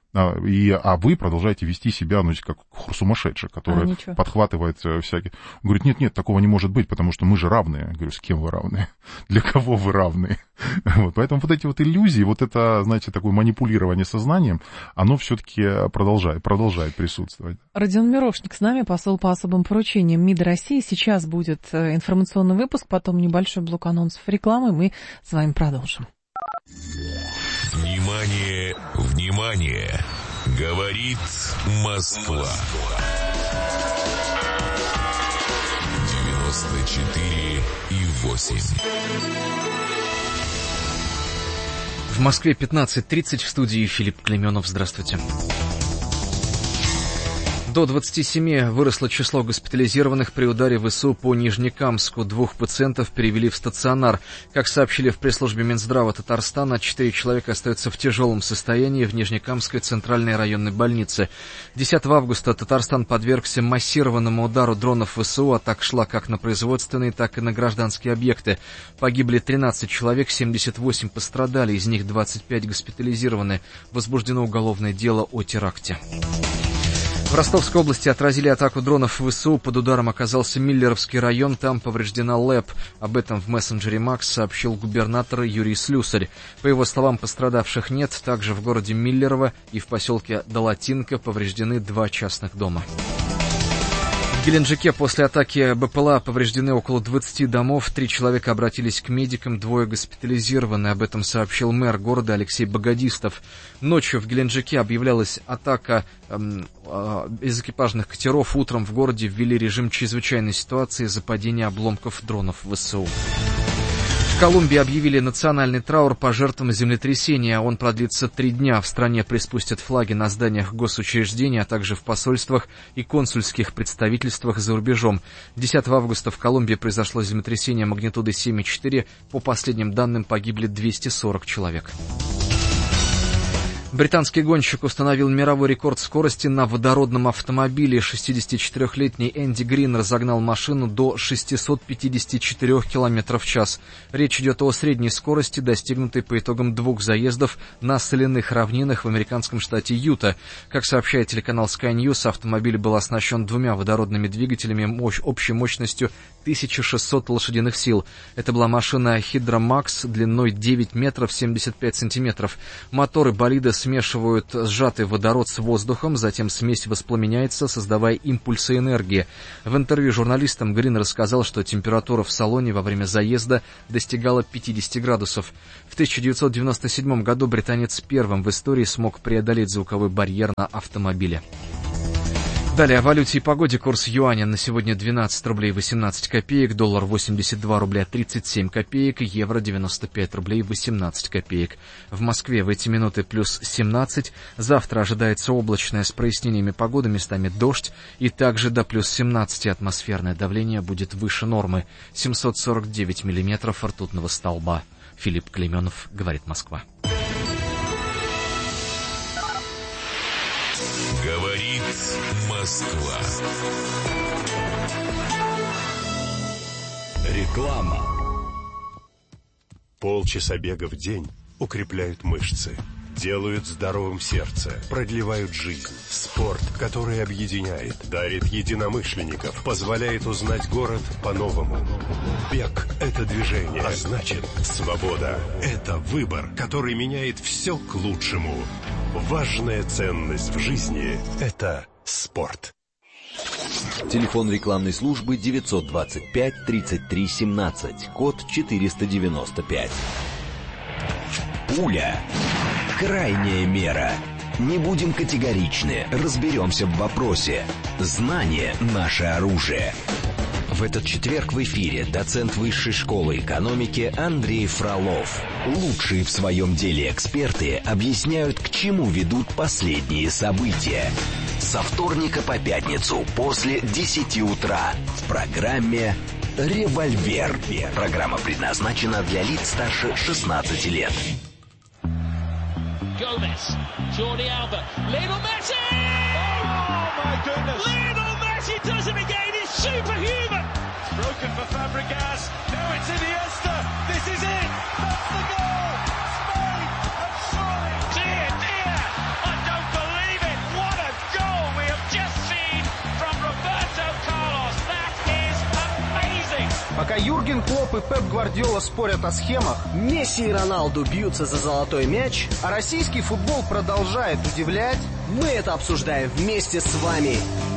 Speaker 9: А вы продолжаете вести себя, ну, как сумасшедший, который подхватывает всякие... Он говорит, нет, такого не может быть, потому что мы же равные. Я говорю, с кем вы равны? Для кого вы равны? Вот, поэтому вот эти вот иллюзии, вот это, знаете, такое манипулирование сознанием, оно все-таки продолжает присутствовать.
Speaker 1: Родион Мирошник с нами, посол по особым поручениям МИД России. Сейчас будет информационный выпуск, потом небольшой блок анонсов рекламы. Мы с вами продолжим.
Speaker 3: Внимание, внимание! Говорит Москва. 94,8.
Speaker 4: В Москве 15:30, в студии Филипп Клеменов. Здравствуйте. До 27 выросло число госпитализированных при ударе ВСУ по Нижнекамску. 2 пациентов перевели в стационар. Как сообщили в пресс-службе Минздрава Татарстана, 4 человека остаются в тяжелом состоянии в Нижнекамской центральной районной больнице. 10 августа Татарстан подвергся массированному удару дронов ВСУ. Атака шла как на производственные, так и на гражданские объекты. Погибли 13 человек, 78 пострадали, из них 25 госпитализированы. Возбуждено уголовное дело о теракте. В Ростовской области отразили атаку дронов ВСУ. Под ударом оказался Миллеровский район, там повреждена ЛЭП. Об этом в мессенджере Макс сообщил губернатор Юрий Слюсарь. По его словам, пострадавших нет. Также в городе Миллерово и в поселке Долатинка повреждены 2 частных дома. В Геленджике после атаки БПЛА повреждены около 20 домов. 3 человека обратились к медикам, 2 госпитализированы. Об этом сообщил мэр города Алексей Богодистов. Ночью в Геленджике объявлялась атака из экипажных катеров. Утром в городе ввели режим чрезвычайной ситуации из-за падения обломков дронов ВСУ. В Колумбии объявили национальный траур по жертвам землетрясения. Он продлится 3 дня. В стране приспустят флаги на зданиях госучреждений, а также в посольствах и консульских представительствах за рубежом. 10 августа в Колумбии произошло землетрясение магнитудой 7,4. По последним данным, погибли 240 человек. Британский гонщик установил мировой рекорд скорости на водородном автомобиле. 64-летний Энди Грин разогнал машину до 654 км в час. Речь идет о средней скорости, достигнутой по итогам 2 заездов на соляных равнинах в американском штате Юта. Как сообщает телеканал Sky News, автомобиль был оснащен 2 водородными двигателями общей мощностью 1600 лошадиных сил. Это была машина Hydra Max длиной 9 метров 75 сантиметров. Моторы болида смешивают сжатый водород с воздухом, затем смесь воспламеняется, создавая импульсы энергии. В интервью журналистам Грин рассказал, что температура в салоне во время заезда достигала 50 градусов. В 1997 году британец первым в истории смог преодолеть звуковой барьер на автомобиле. Далее о валюте и погоде. Курс юаня на сегодня 12 рублей 18 копеек, доллар 82 рубля 37 копеек, евро 95 рублей 18 копеек. В Москве в эти минуты плюс 17. Завтра ожидается облачное с прояснениями погоды, местами дождь, и также до плюс 17 атмосферное давление будет выше нормы. 749 миллиметров ртутного столба. Филипп Клейменов, говорит Москва.
Speaker 3: Говорит Москва.
Speaker 10: Реклама. Полчаса бега в день укрепляют мышцы, делают здоровым сердце, продлевают жизнь. Спорт, который объединяет, дарит единомышленников, позволяет узнать город по-новому. Бег – это движение, а значит, свобода – это выбор, который меняет все к лучшему. Важная ценность в жизни – это спорт.
Speaker 6: Телефон рекламной службы 925 33 17, код 495. Пуля. Крайняя мера. Не будем категоричны, разберемся в вопросе. Знание – наше оружие. В этот четверг в эфире доцент Высшей школы экономики Андрей Фролов. Лучшие в своем деле эксперты объясняют, к чему ведут последние события. Со вторника по пятницу после 10 утра в программе «Револьвер». Программа предназначена для лиц старше 16 лет.
Speaker 11: Gomez, Jordi Alba, Lionel Messi! Oh my goodness! Lionel Messi does it again, it's superhuman! It's broken for Fabregas, now it's Iniesta, this is it! That's the goal! Spain have scored! Dear, dear, I don't believe it! What a goal we have just seen from Roberto Carlos! That is amazing!
Speaker 12: Пока Юрген Клопп и Пеп Гвардиола спорят о схемах, Месси и Роналду бьются за золотой мяч, а российский футбол продолжает удивлять, мы это обсуждаем вместе с вами.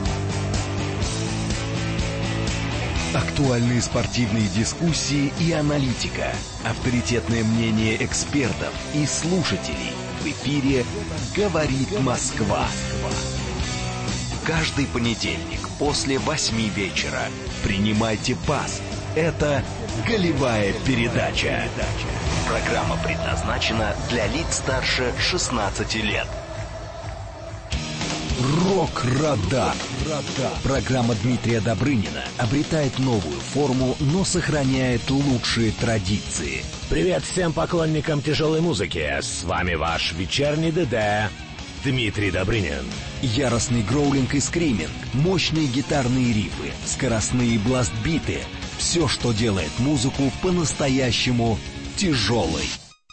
Speaker 6: Актуальные спортивные дискуссии и аналитика. Авторитетное мнение экспертов и слушателей. В эфире «Говорит Москва». Каждый понедельник после 8 вечера. Принимайте пас. Это «Голевая передача». Программа предназначена для лиц старше 16 лет. Рок-радар. Программа Дмитрия Добрынина обретает новую форму, но сохраняет лучшие традиции.
Speaker 13: Привет всем поклонникам тяжелой музыки. С вами ваш вечерний ДД Дмитрий Добрынин.
Speaker 6: Яростный гроулинг и скриминг, мощные гитарные рифы, скоростные бластбиты. Все, что делает музыку по-настоящему тяжелой.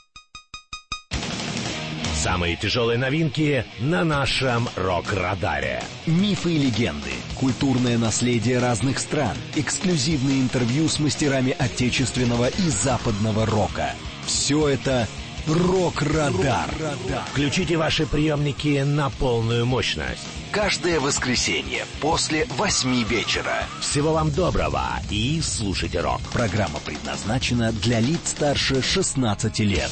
Speaker 13: Самые тяжелые новинки на нашем рок-радаре.
Speaker 6: Мифы и легенды, культурное наследие разных стран, эксклюзивные интервью с мастерами отечественного и западного рока. Все это «Рок-радар».
Speaker 13: Включите ваши приемники на полную мощность.
Speaker 6: Каждое воскресенье после 8 вечера.
Speaker 13: Всего вам доброго и слушайте рок.
Speaker 6: Программа предназначена для лиц старше 16 лет.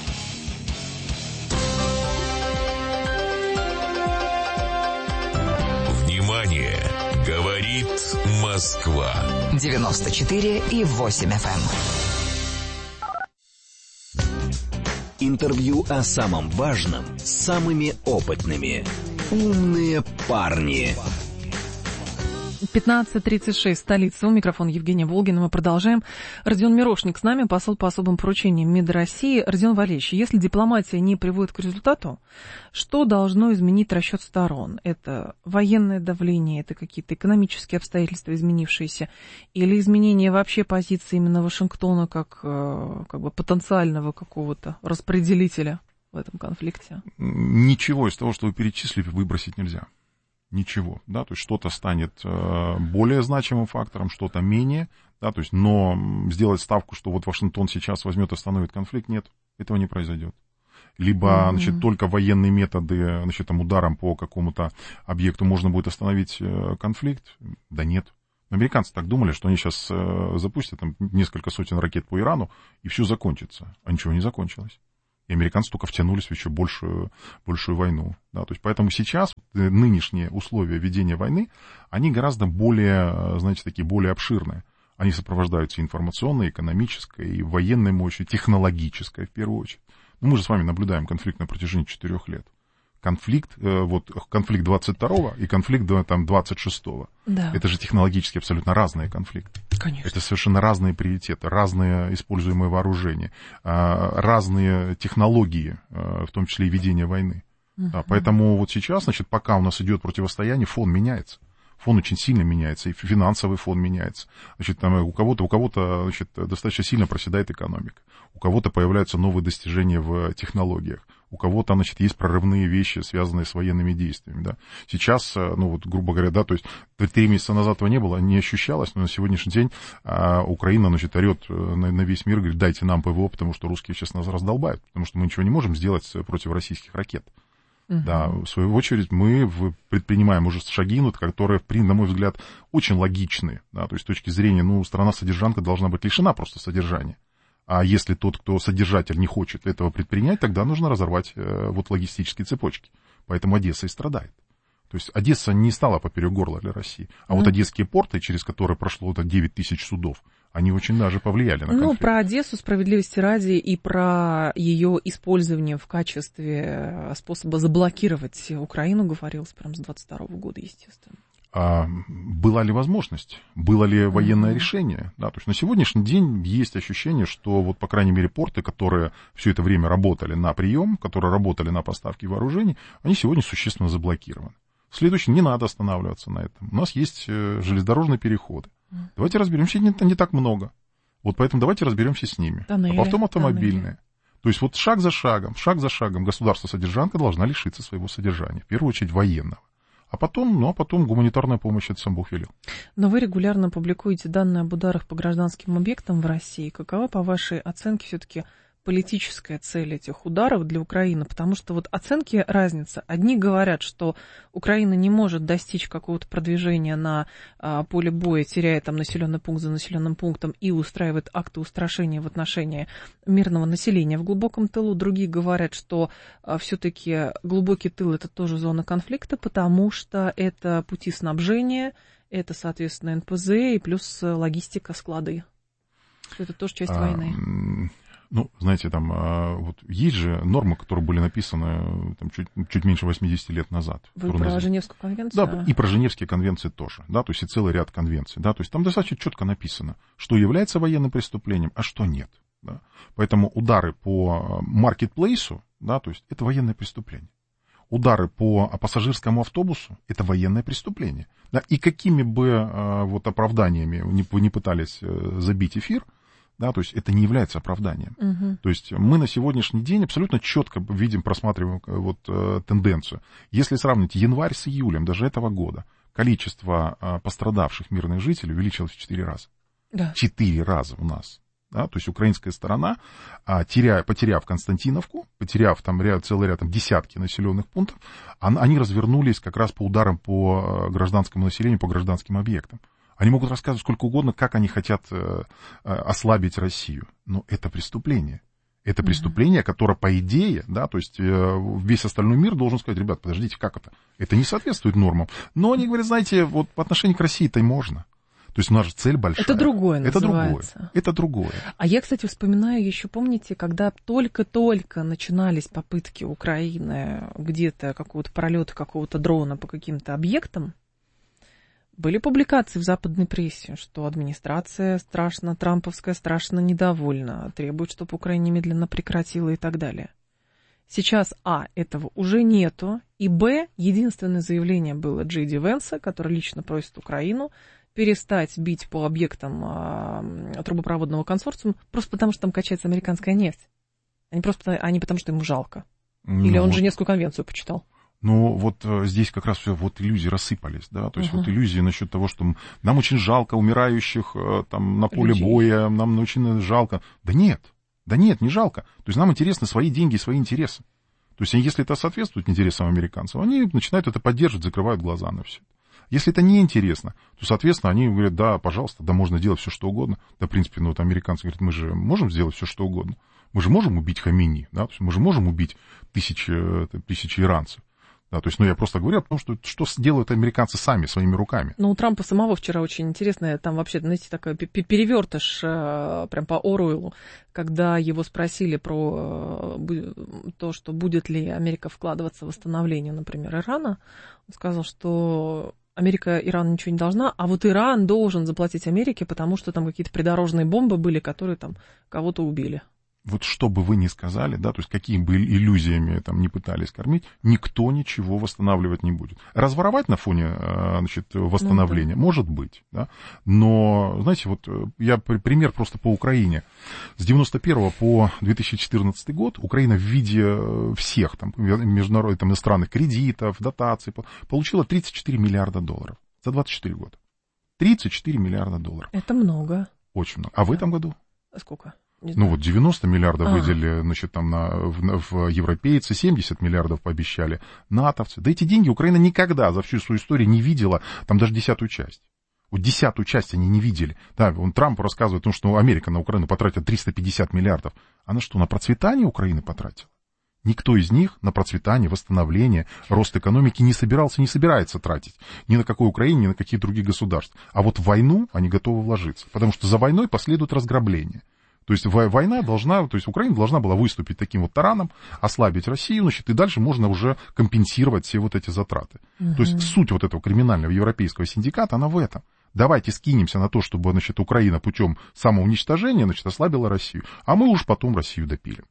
Speaker 3: Внимание! Говорит Москва.
Speaker 14: 94,8 FM.
Speaker 6: Интервью о самом важном с самыми опытными. «Умные парни».
Speaker 1: 15:36, столица. У микрофона Евгения Волгина. Мы продолжаем. Родион Мирошник с нами, посол по особым поручениям МИД России. Родион Валерьевич, если дипломатия не приводит к результату, что должно изменить расчет сторон? Это военное давление, это какие-то экономические обстоятельства изменившиеся, или изменение вообще позиции именно Вашингтона как бы потенциального какого-то распределителя в этом конфликте?
Speaker 9: Ничего из того, что вы перечислили, выбросить нельзя. Ничего, да, то есть что-то станет более значимым фактором, что-то менее, да, то есть, но сделать ставку, что вот Вашингтон сейчас возьмет и остановит конфликт, нет, этого не произойдет. Либо, значит, только военные методы, значит, там, ударом по какому-то объекту можно будет остановить конфликт, да нет. Американцы так думали, что они сейчас запустят там несколько сотен ракет по Ирану, и все закончится, а ничего не закончилось. И американцы только втянулись в еще большую войну. Да, то есть поэтому сейчас нынешние условия ведения войны, они гораздо более, знаете, такие более обширные. Они сопровождаются информационной, экономической, военной мощью, технологической в первую очередь. Ну, мы же с вами наблюдаем конфликт на протяжении 4 лет. Конфликт 22-го и конфликт там, 26-го.
Speaker 1: Да.
Speaker 9: Это же технологически абсолютно разные конфликты.
Speaker 1: Конечно.
Speaker 9: Это совершенно разные приоритеты, разные используемые вооружения, разные технологии, в том числе и ведения войны. Да, поэтому вот сейчас, значит, пока у нас идет противостояние, фон меняется. Фон очень сильно меняется, и финансовый фон меняется. Значит, там у кого-то значит, достаточно сильно проседает экономика, у кого-то появляются новые достижения в технологиях, у кого-то, значит, есть прорывные вещи, связанные с военными действиями, да. Сейчас, ну вот, грубо говоря, да, то есть 3 месяца назад этого не было, не ощущалось, но на сегодняшний день Украина, значит, орет на весь мир, говорит, дайте нам ПВО, потому что русские сейчас нас раздолбают, потому что мы ничего не можем сделать против российских ракет. Да, в свою очередь мы предпринимаем уже шаги, которые, на мой взгляд, очень логичные. Да, то есть с точки зрения, ну, страна-содержанка должна быть лишена просто содержания. А если тот, кто содержатель, не хочет этого предпринять, тогда нужно разорвать вот логистические цепочки. Поэтому Одесса и страдает. То есть Одесса не стала поперек горла для России. А вот одесские порты, через которые прошло 9 тысяч судов, они очень даже повлияли на конфликт.
Speaker 1: Ну, про Одессу, справедливости ради, и про ее использование в качестве способа заблокировать Украину говорилось прямо с 22 года, естественно.
Speaker 9: А была ли возможность? Было ли военное решение? Да, то есть на сегодняшний день есть ощущение, что вот, по крайней мере, порты, которые все это время работали на прием, которые работали на поставки вооружений, они сегодня существенно заблокированы. Следующее, не надо останавливаться на этом. У нас есть железнодорожные переходы. Давайте разберемся, не так много. Вот поэтому давайте разберемся с ними.
Speaker 1: Тоннели,
Speaker 9: а потом автомобильные. То есть вот шаг за шагом государство-содержанка должна лишиться своего содержания. В первую очередь военного. А потом гуманитарная помощь, это сам Бог велел.
Speaker 1: Но вы регулярно публикуете данные об ударах по гражданским объектам в России. Какова, по вашей оценке, все-таки политическая цель этих ударов для Украины? Потому что вот оценки разница. Одни говорят, что Украина не может достичь какого-то продвижения на поле боя, теряя там населенный пункт за населенным пунктом, и устраивает акты устрашения в отношении мирного населения в глубоком тылу. Другие говорят, что все-таки глубокий тыл — это тоже зона конфликта, потому что это пути снабжения, это, соответственно, НПЗ и плюс логистика, склады. Это тоже часть войны.
Speaker 9: Ну, знаете, там вот есть же нормы, которые были написаны там, чуть меньше 80 лет назад.
Speaker 1: Вы про Женевскую конвенцию?
Speaker 9: Да, и про Женевские конвенции тоже, да, то есть и целый ряд конвенций, да, то есть там достаточно четко написано, что является военным преступлением, а что нет. Да. Поэтому удары по маркетплейсу, да, то есть это военное преступление. Удары по пассажирскому автобусу — это военное преступление. Да, и какими бы вот оправданиями вы не пытались забить эфир, да, то есть это не является оправданием. То есть мы на сегодняшний день абсолютно четко видим, просматриваем вот тенденцию. Если сравнить январь с июлем даже этого года, количество пострадавших мирных жителей увеличилось в 4 раза.
Speaker 1: Да.
Speaker 9: 4 раза у нас. Да, то есть украинская сторона, потеряв Константиновку, потеряв там целый ряд, там, десятки населенных пунктов, они развернулись как раз по ударам по гражданскому населению, по гражданским объектам. Они могут рассказывать сколько угодно, как они хотят ослабить Россию. Но это преступление. Это преступление, которое, по идее, да, то есть весь остальной мир должен сказать: ребят, подождите, как это? Это не соответствует нормам. Но они говорят, знаете, вот по отношению к России-то и можно. То есть у нас же цель большая.
Speaker 1: Это другое называется.
Speaker 9: Это другое.
Speaker 1: А я, кстати, вспоминаю еще, помните, когда только-только начинались попытки Украины где-то какого-то пролета какого-то дрона по каким-то объектам, были публикации в западной прессе, что администрация трамповская страшно недовольна, требует, чтобы Украина немедленно прекратила и так далее. Сейчас, этого уже нету, и, единственное заявление было Джей Ди Венса, который лично просит Украину перестать бить по объектам трубопроводного консорциума, просто потому что там качается американская нефть, а не потому что ему жалко. Или он Женевскую конвенцию почитал.
Speaker 9: Но вот здесь как раз все вот иллюзии рассыпались, да, то есть вот иллюзии насчет того, что нам очень жалко умирающих там на поле боя, нам очень жалко. Да нет, не жалко. То есть нам интересны свои деньги и свои интересы. То есть если это соответствует интересам американцев, они начинают это поддерживать, закрывают глаза на все. Если это не интересно, то, соответственно, они говорят, да, пожалуйста, да, можно делать все, что угодно. Да, в принципе, вот американцы говорят, мы же можем сделать все, что угодно. Мы же можем убить Хамини, да, то есть мы же можем убить тысячи иранцев. Да, то есть, я просто говорю о том, что делают американцы сами, своими руками.
Speaker 1: У Трампа самого вчера очень интересно, там вообще, знаете, такой перевертыш прям по Оруэллу, когда его спросили про то, что будет ли Америка вкладываться в восстановление, например, Ирана, он сказал, что Америка Ирану ничего не должна, а вот Иран должен заплатить Америке, потому что там какие-то придорожные бомбы были, которые там кого-то убили.
Speaker 9: Вот что бы вы ни сказали, да, то есть какими бы иллюзиями там не пытались кормить, никто ничего восстанавливать не будет. Разворовать на фоне, восстановления может быть, да, но, знаете, вот я пример просто по Украине. С 91 по 2014 год Украина в виде всех там международных, там, иностранных кредитов, дотаций получила $34 миллиарда за 24 года. 34 миллиарда долларов.
Speaker 1: Это много.
Speaker 9: Очень много. А в этом году?
Speaker 1: Сколько?
Speaker 9: 90 миллиардов выделили, там в европейцы, 70 миллиардов пообещали натовцы. Да эти деньги Украина никогда за всю свою историю не видела, там даже 10-ю часть. Вот 10-ю часть они не видели. Да, Трамп рассказывает о том, что Америка на Украину потратит 350 миллиардов. Она что, на процветание Украины потратила? Никто из них на процветание, восстановление, рост экономики не собирался, не собирается тратить. Ни на какой Украине, ни на какие другие государства. А вот в войну они готовы вложиться. Потому что за войной последует разграбление. То есть Украина должна была выступить таким вот тараном, ослабить Россию, и дальше можно уже компенсировать все вот эти затраты. То есть суть вот этого криминального европейского синдиката, она в этом. Давайте скинемся на то, чтобы, Украина путем самоуничтожения, ослабила Россию, а мы уж потом Россию допилим.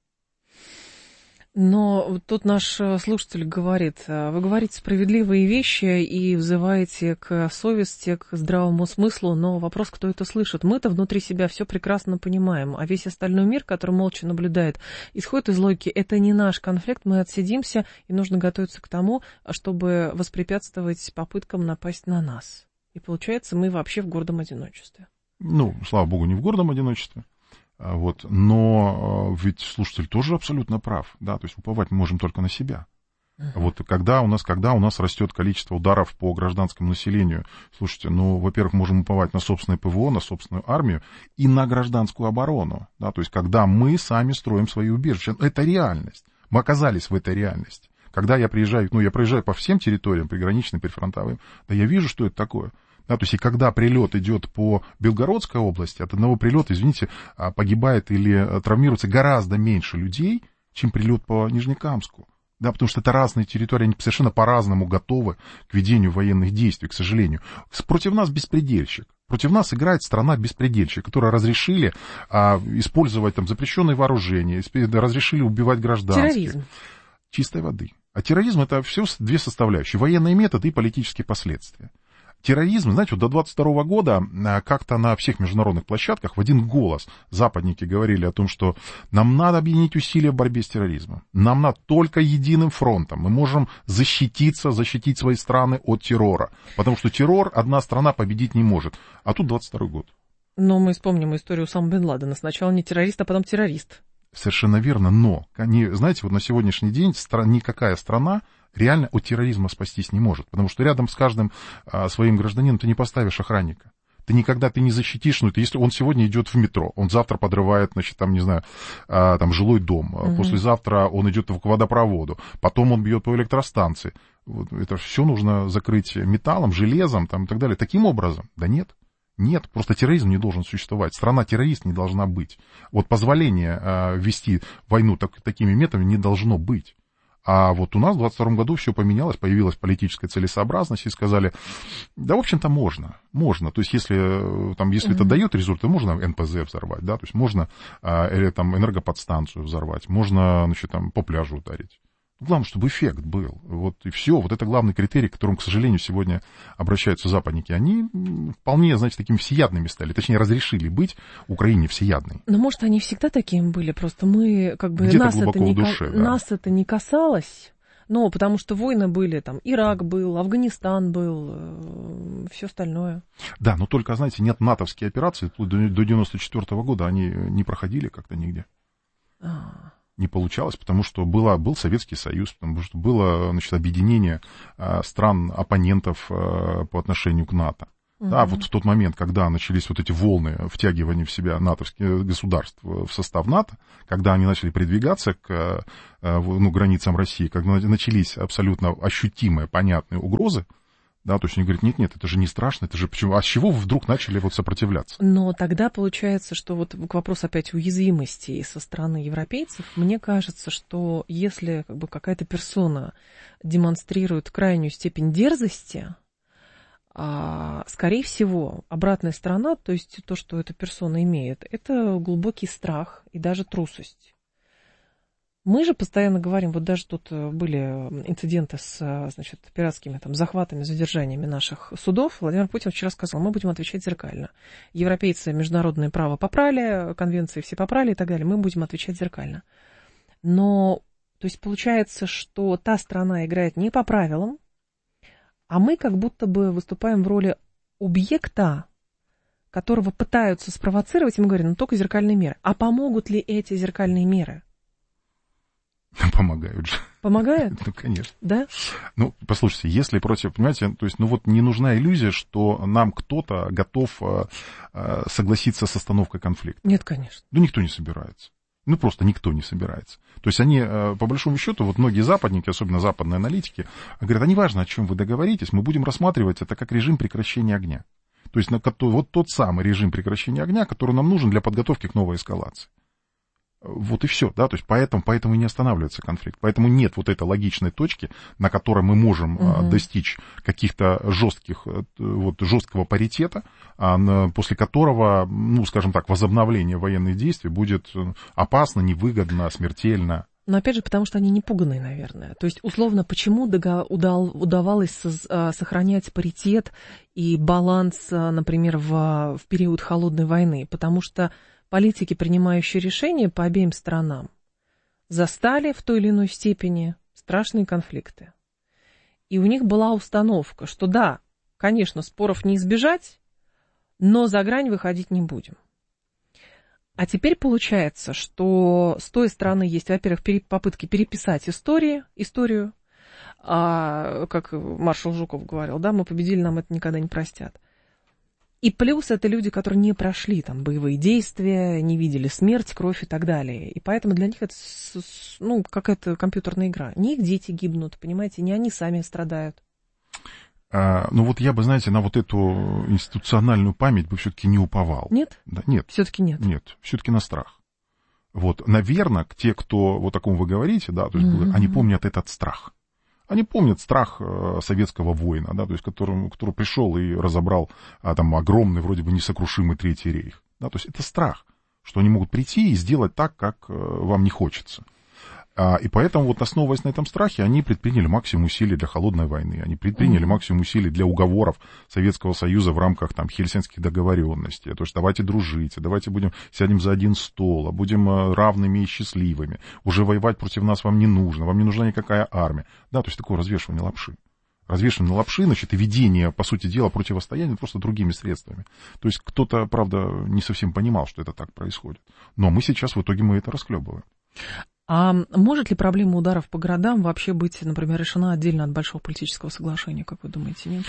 Speaker 1: Но тут наш слушатель говорит, вы говорите справедливые вещи и взываете к совести, к здравому смыслу, но вопрос, кто это слышит. Мы-то внутри себя все прекрасно понимаем, а весь остальной мир, который молча наблюдает, исходит из логики, это не наш конфликт, мы отсидимся, и нужно готовиться к тому, чтобы воспрепятствовать попыткам напасть на нас. И получается, мы вообще в гордом одиночестве.
Speaker 9: Слава богу, не в гордом одиночестве. Но ведь слушатель тоже абсолютно прав, да, то есть уповать мы можем только на себя. Вот когда у нас растет количество ударов по гражданскому населению, слушайте, во-первых, можем уповать на собственное ПВО, на собственную армию и на гражданскую оборону, да, то есть когда мы сами строим свои убежища, это реальность, мы оказались в этой реальности. Когда я приезжаю, я проезжаю по всем территориям, приграничным, прифронтовым, да я вижу, что это такое. Да, то есть и когда прилет идет по Белгородской области, от одного прилета, погибает или травмируется гораздо меньше людей, чем прилет по Нижнекамску. Да, потому что это разные территории, они совершенно по-разному готовы к ведению военных действий, к сожалению. Против нас беспредельщик. Против нас играет страна-беспредельщик, которая разрешили использовать запрещенные вооружения, разрешили убивать гражданских.
Speaker 1: Терроризм.
Speaker 9: Чистой воды. А терроризм — это все две составляющие. Военные методы и политические последствия. Терроризм, знаете, до 22 года как-то на всех международных площадках в один голос западники говорили о том, что нам надо объединить усилия в борьбе с терроризмом. Нам надо только единым фронтом. Мы можем защитить свои страны от террора. Потому что террор одна страна победить не может. А тут 22 год.
Speaker 1: Но мы вспомним историю Усама бен Ладена. Сначала не террорист, а потом террорист.
Speaker 9: Совершенно верно, но, знаете, на сегодняшний день никакая страна реально от терроризма спастись не может, потому что рядом с каждым своим гражданином ты не поставишь охранника. Ты никогда не защитишь, если он сегодня идет в метро, он завтра подрывает, жилой дом, послезавтра он идет к водопроводу, потом он бьет по электростанции. Это все нужно закрыть металлом, железом и так далее. Таким образом, да нет. Нет, просто терроризм не должен существовать. Страна-террорист не должна быть. Вот позволение вести войну такими методами не должно быть. А вот у нас в 22 году все поменялось, появилась политическая целесообразность, и сказали, да, в общем-то, можно. То есть, если это дает результат, можно НПЗ взорвать, да, то есть можно или там энергоподстанцию взорвать, можно, по пляжу ударить. Главное, чтобы эффект был. Вот и все. Вот это главный критерий, к которому, к сожалению, сегодня обращаются западники. Они вполне, такими всеядными стали. Точнее, разрешили быть Украине всеядной.
Speaker 1: Но, может, они всегда такими были. Просто мы, нас это не касалось. Но потому что войны были, там, Ирак был, Афганистан был, все остальное.
Speaker 9: Да, но только, нет, натовские операции до 94 года, они не проходили как-то нигде. Не получалось, потому что был Советский Союз, потому что было, объединение стран-оппонентов по отношению к НАТО. Да, вот в тот момент, когда начались вот эти волны втягивания в себя натовских государств в состав НАТО, когда они начали продвигаться к границам России, когда начались абсолютно ощутимые, понятные угрозы, да, то есть они говорят, нет, это же не страшно, это же почему? А с чего вы вдруг начали сопротивляться?
Speaker 1: Но тогда получается, что вот к вопросу опять уязвимости со стороны европейцев, мне кажется, что если какая-то персона демонстрирует крайнюю степень дерзости, скорее всего, обратная сторона, то есть то, что эта персона имеет, это глубокий страх и даже трусость. Мы же постоянно говорим, вот даже тут были инциденты с, пиратскими захватами, задержаниями наших судов. Владимир Путин вчера сказал, мы будем отвечать зеркально. Европейцы международное право попрали, конвенции все попрали и так далее, мы будем отвечать зеркально. Но, то есть получается, что та страна играет не по правилам, а мы как будто бы выступаем в роли объекта, которого пытаются спровоцировать, и мы говорим, только зеркальные меры. А помогут ли эти зеркальные меры?
Speaker 9: Помогают же.
Speaker 1: Помогают?
Speaker 9: Конечно.
Speaker 1: Да?
Speaker 9: Послушайте, если понимаете, то есть, не нужна иллюзия, что нам кто-то готов согласиться с остановкой конфликта.
Speaker 1: Нет, конечно.
Speaker 9: Никто не собирается. Просто никто не собирается. То есть они, по большому счету, многие западники, особенно западные аналитики, говорят, неважно, о чем вы договоритесь, мы будем рассматривать это как режим прекращения огня. То есть вот тот самый режим прекращения огня, который нам нужен для подготовки к новой эскалации. Вот и все, да, то есть поэтому и не останавливается конфликт. Поэтому нет вот этой логичной точки, на которой мы можем достичь каких-то жесткого паритета, после которого, скажем так, возобновление военных действий будет опасно, невыгодно, смертельно.
Speaker 1: Но опять же, потому что они не пуганные, наверное. То есть, условно, почему удавалось сохранять паритет и баланс, например, в период холодной войны? Потому что политики, принимающие решения по обеим сторонам, застали в той или иной степени страшные конфликты. И у них была установка, что да, конечно, споров не избежать, но за грань выходить не будем. А теперь получается, что с той стороны есть, во-первых, попытки переписать историю, как маршал Жуков говорил, да, мы победили, нам это никогда не простят. И плюс это люди, которые не прошли боевые действия, не видели смерть, кровь и так далее. И поэтому для них это, какая-то компьютерная игра. Не их дети гибнут, понимаете, не они сами страдают.
Speaker 9: Я бы, на вот эту институциональную память бы все-таки не уповал.
Speaker 1: Нет?
Speaker 9: Да, нет.
Speaker 1: Все-таки нет?
Speaker 9: Нет, все-таки на страх. Наверное, те, кто, о ком вы говорите, да, то есть, они помнят этот страх. Они помнят страх советского воина, да, то есть, который пришел и разобрал огромный, вроде бы несокрушимый Третий рейх. Да, то есть это страх, что они могут прийти и сделать так, как вам не хочется. И поэтому, основываясь на этом страхе, они предприняли максимум усилий для холодной войны, они предприняли максимум усилий для уговоров Советского Союза в рамках Хельсинских договоренностей. То есть давайте дружить, давайте сядем за один стол, будем равными и счастливыми. Уже воевать против нас вам не нужна никакая армия. Да, то есть такое развешивание лапши. Развешивание лапши, и ведение, по сути дела, противостояния просто другими средствами. То есть кто-то, правда, не совсем понимал, что это так происходит. Но мы сейчас в итоге это расхлебываем.
Speaker 1: А может ли проблема ударов по городам вообще быть, например, решена отдельно от большого политического соглашения, как вы думаете, нет?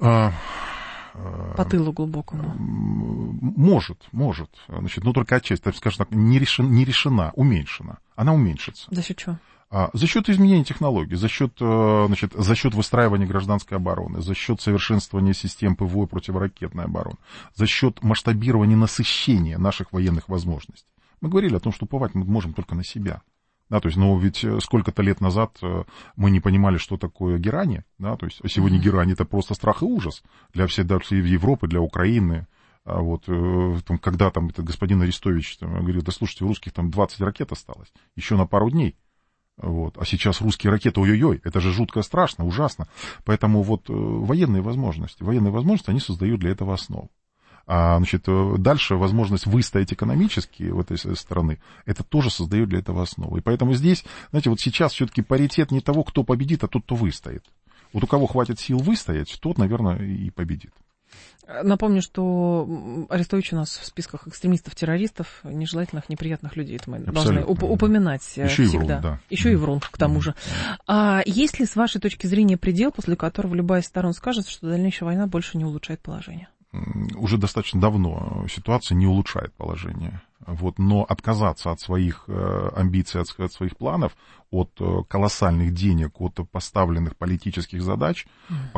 Speaker 1: По тылу глубокому.
Speaker 9: Может. Но только отчасти, скажем так, не решена, уменьшена. Она уменьшится.
Speaker 1: За счет чего?
Speaker 9: За счет изменения технологий, за счет выстраивания гражданской обороны, за счет совершенствования систем ПВО и противоракетной обороны, за счет масштабирования, насыщения наших военных возможностей. Мы говорили о том, что уповать мы можем только на себя. Да, то есть, но ведь сколько-то лет назад мы не понимали, что такое герани, да, то есть, а сегодня герани — это просто страх и ужас для всей Европы, для Украины. А вот, когда там этот господин Арестович говорил, да слушайте, у русских там 20 ракет осталось, еще на пару дней. Вот. А сейчас русские ракеты, ой-ой-ой, это же жутко страшно, ужасно. Поэтому вот военные возможности, они создают для этого основу. Дальше возможность выстоять экономически в этой страны, это тоже создает для этого основу. И поэтому здесь, знаете, вот сейчас все-таки паритет не того, кто победит, а тот, кто выстоит. Вот у кого хватит сил выстоять, тот, наверное, и победит.
Speaker 1: Напомню, что Арестович у нас в списках экстремистов-террористов, нежелательных, неприятных людей. Это мы должны упоминать еще всегда. И врун, да. Еще и врун, к тому же. А есть ли, с вашей точки зрения, предел, после которого любая из сторон скажет, что дальнейшая война больше не улучшает положение?
Speaker 9: Уже достаточно давно ситуация не улучшает положение. Вот, но отказаться от своих амбиций, от своих планов, от колоссальных денег, от поставленных политических задач,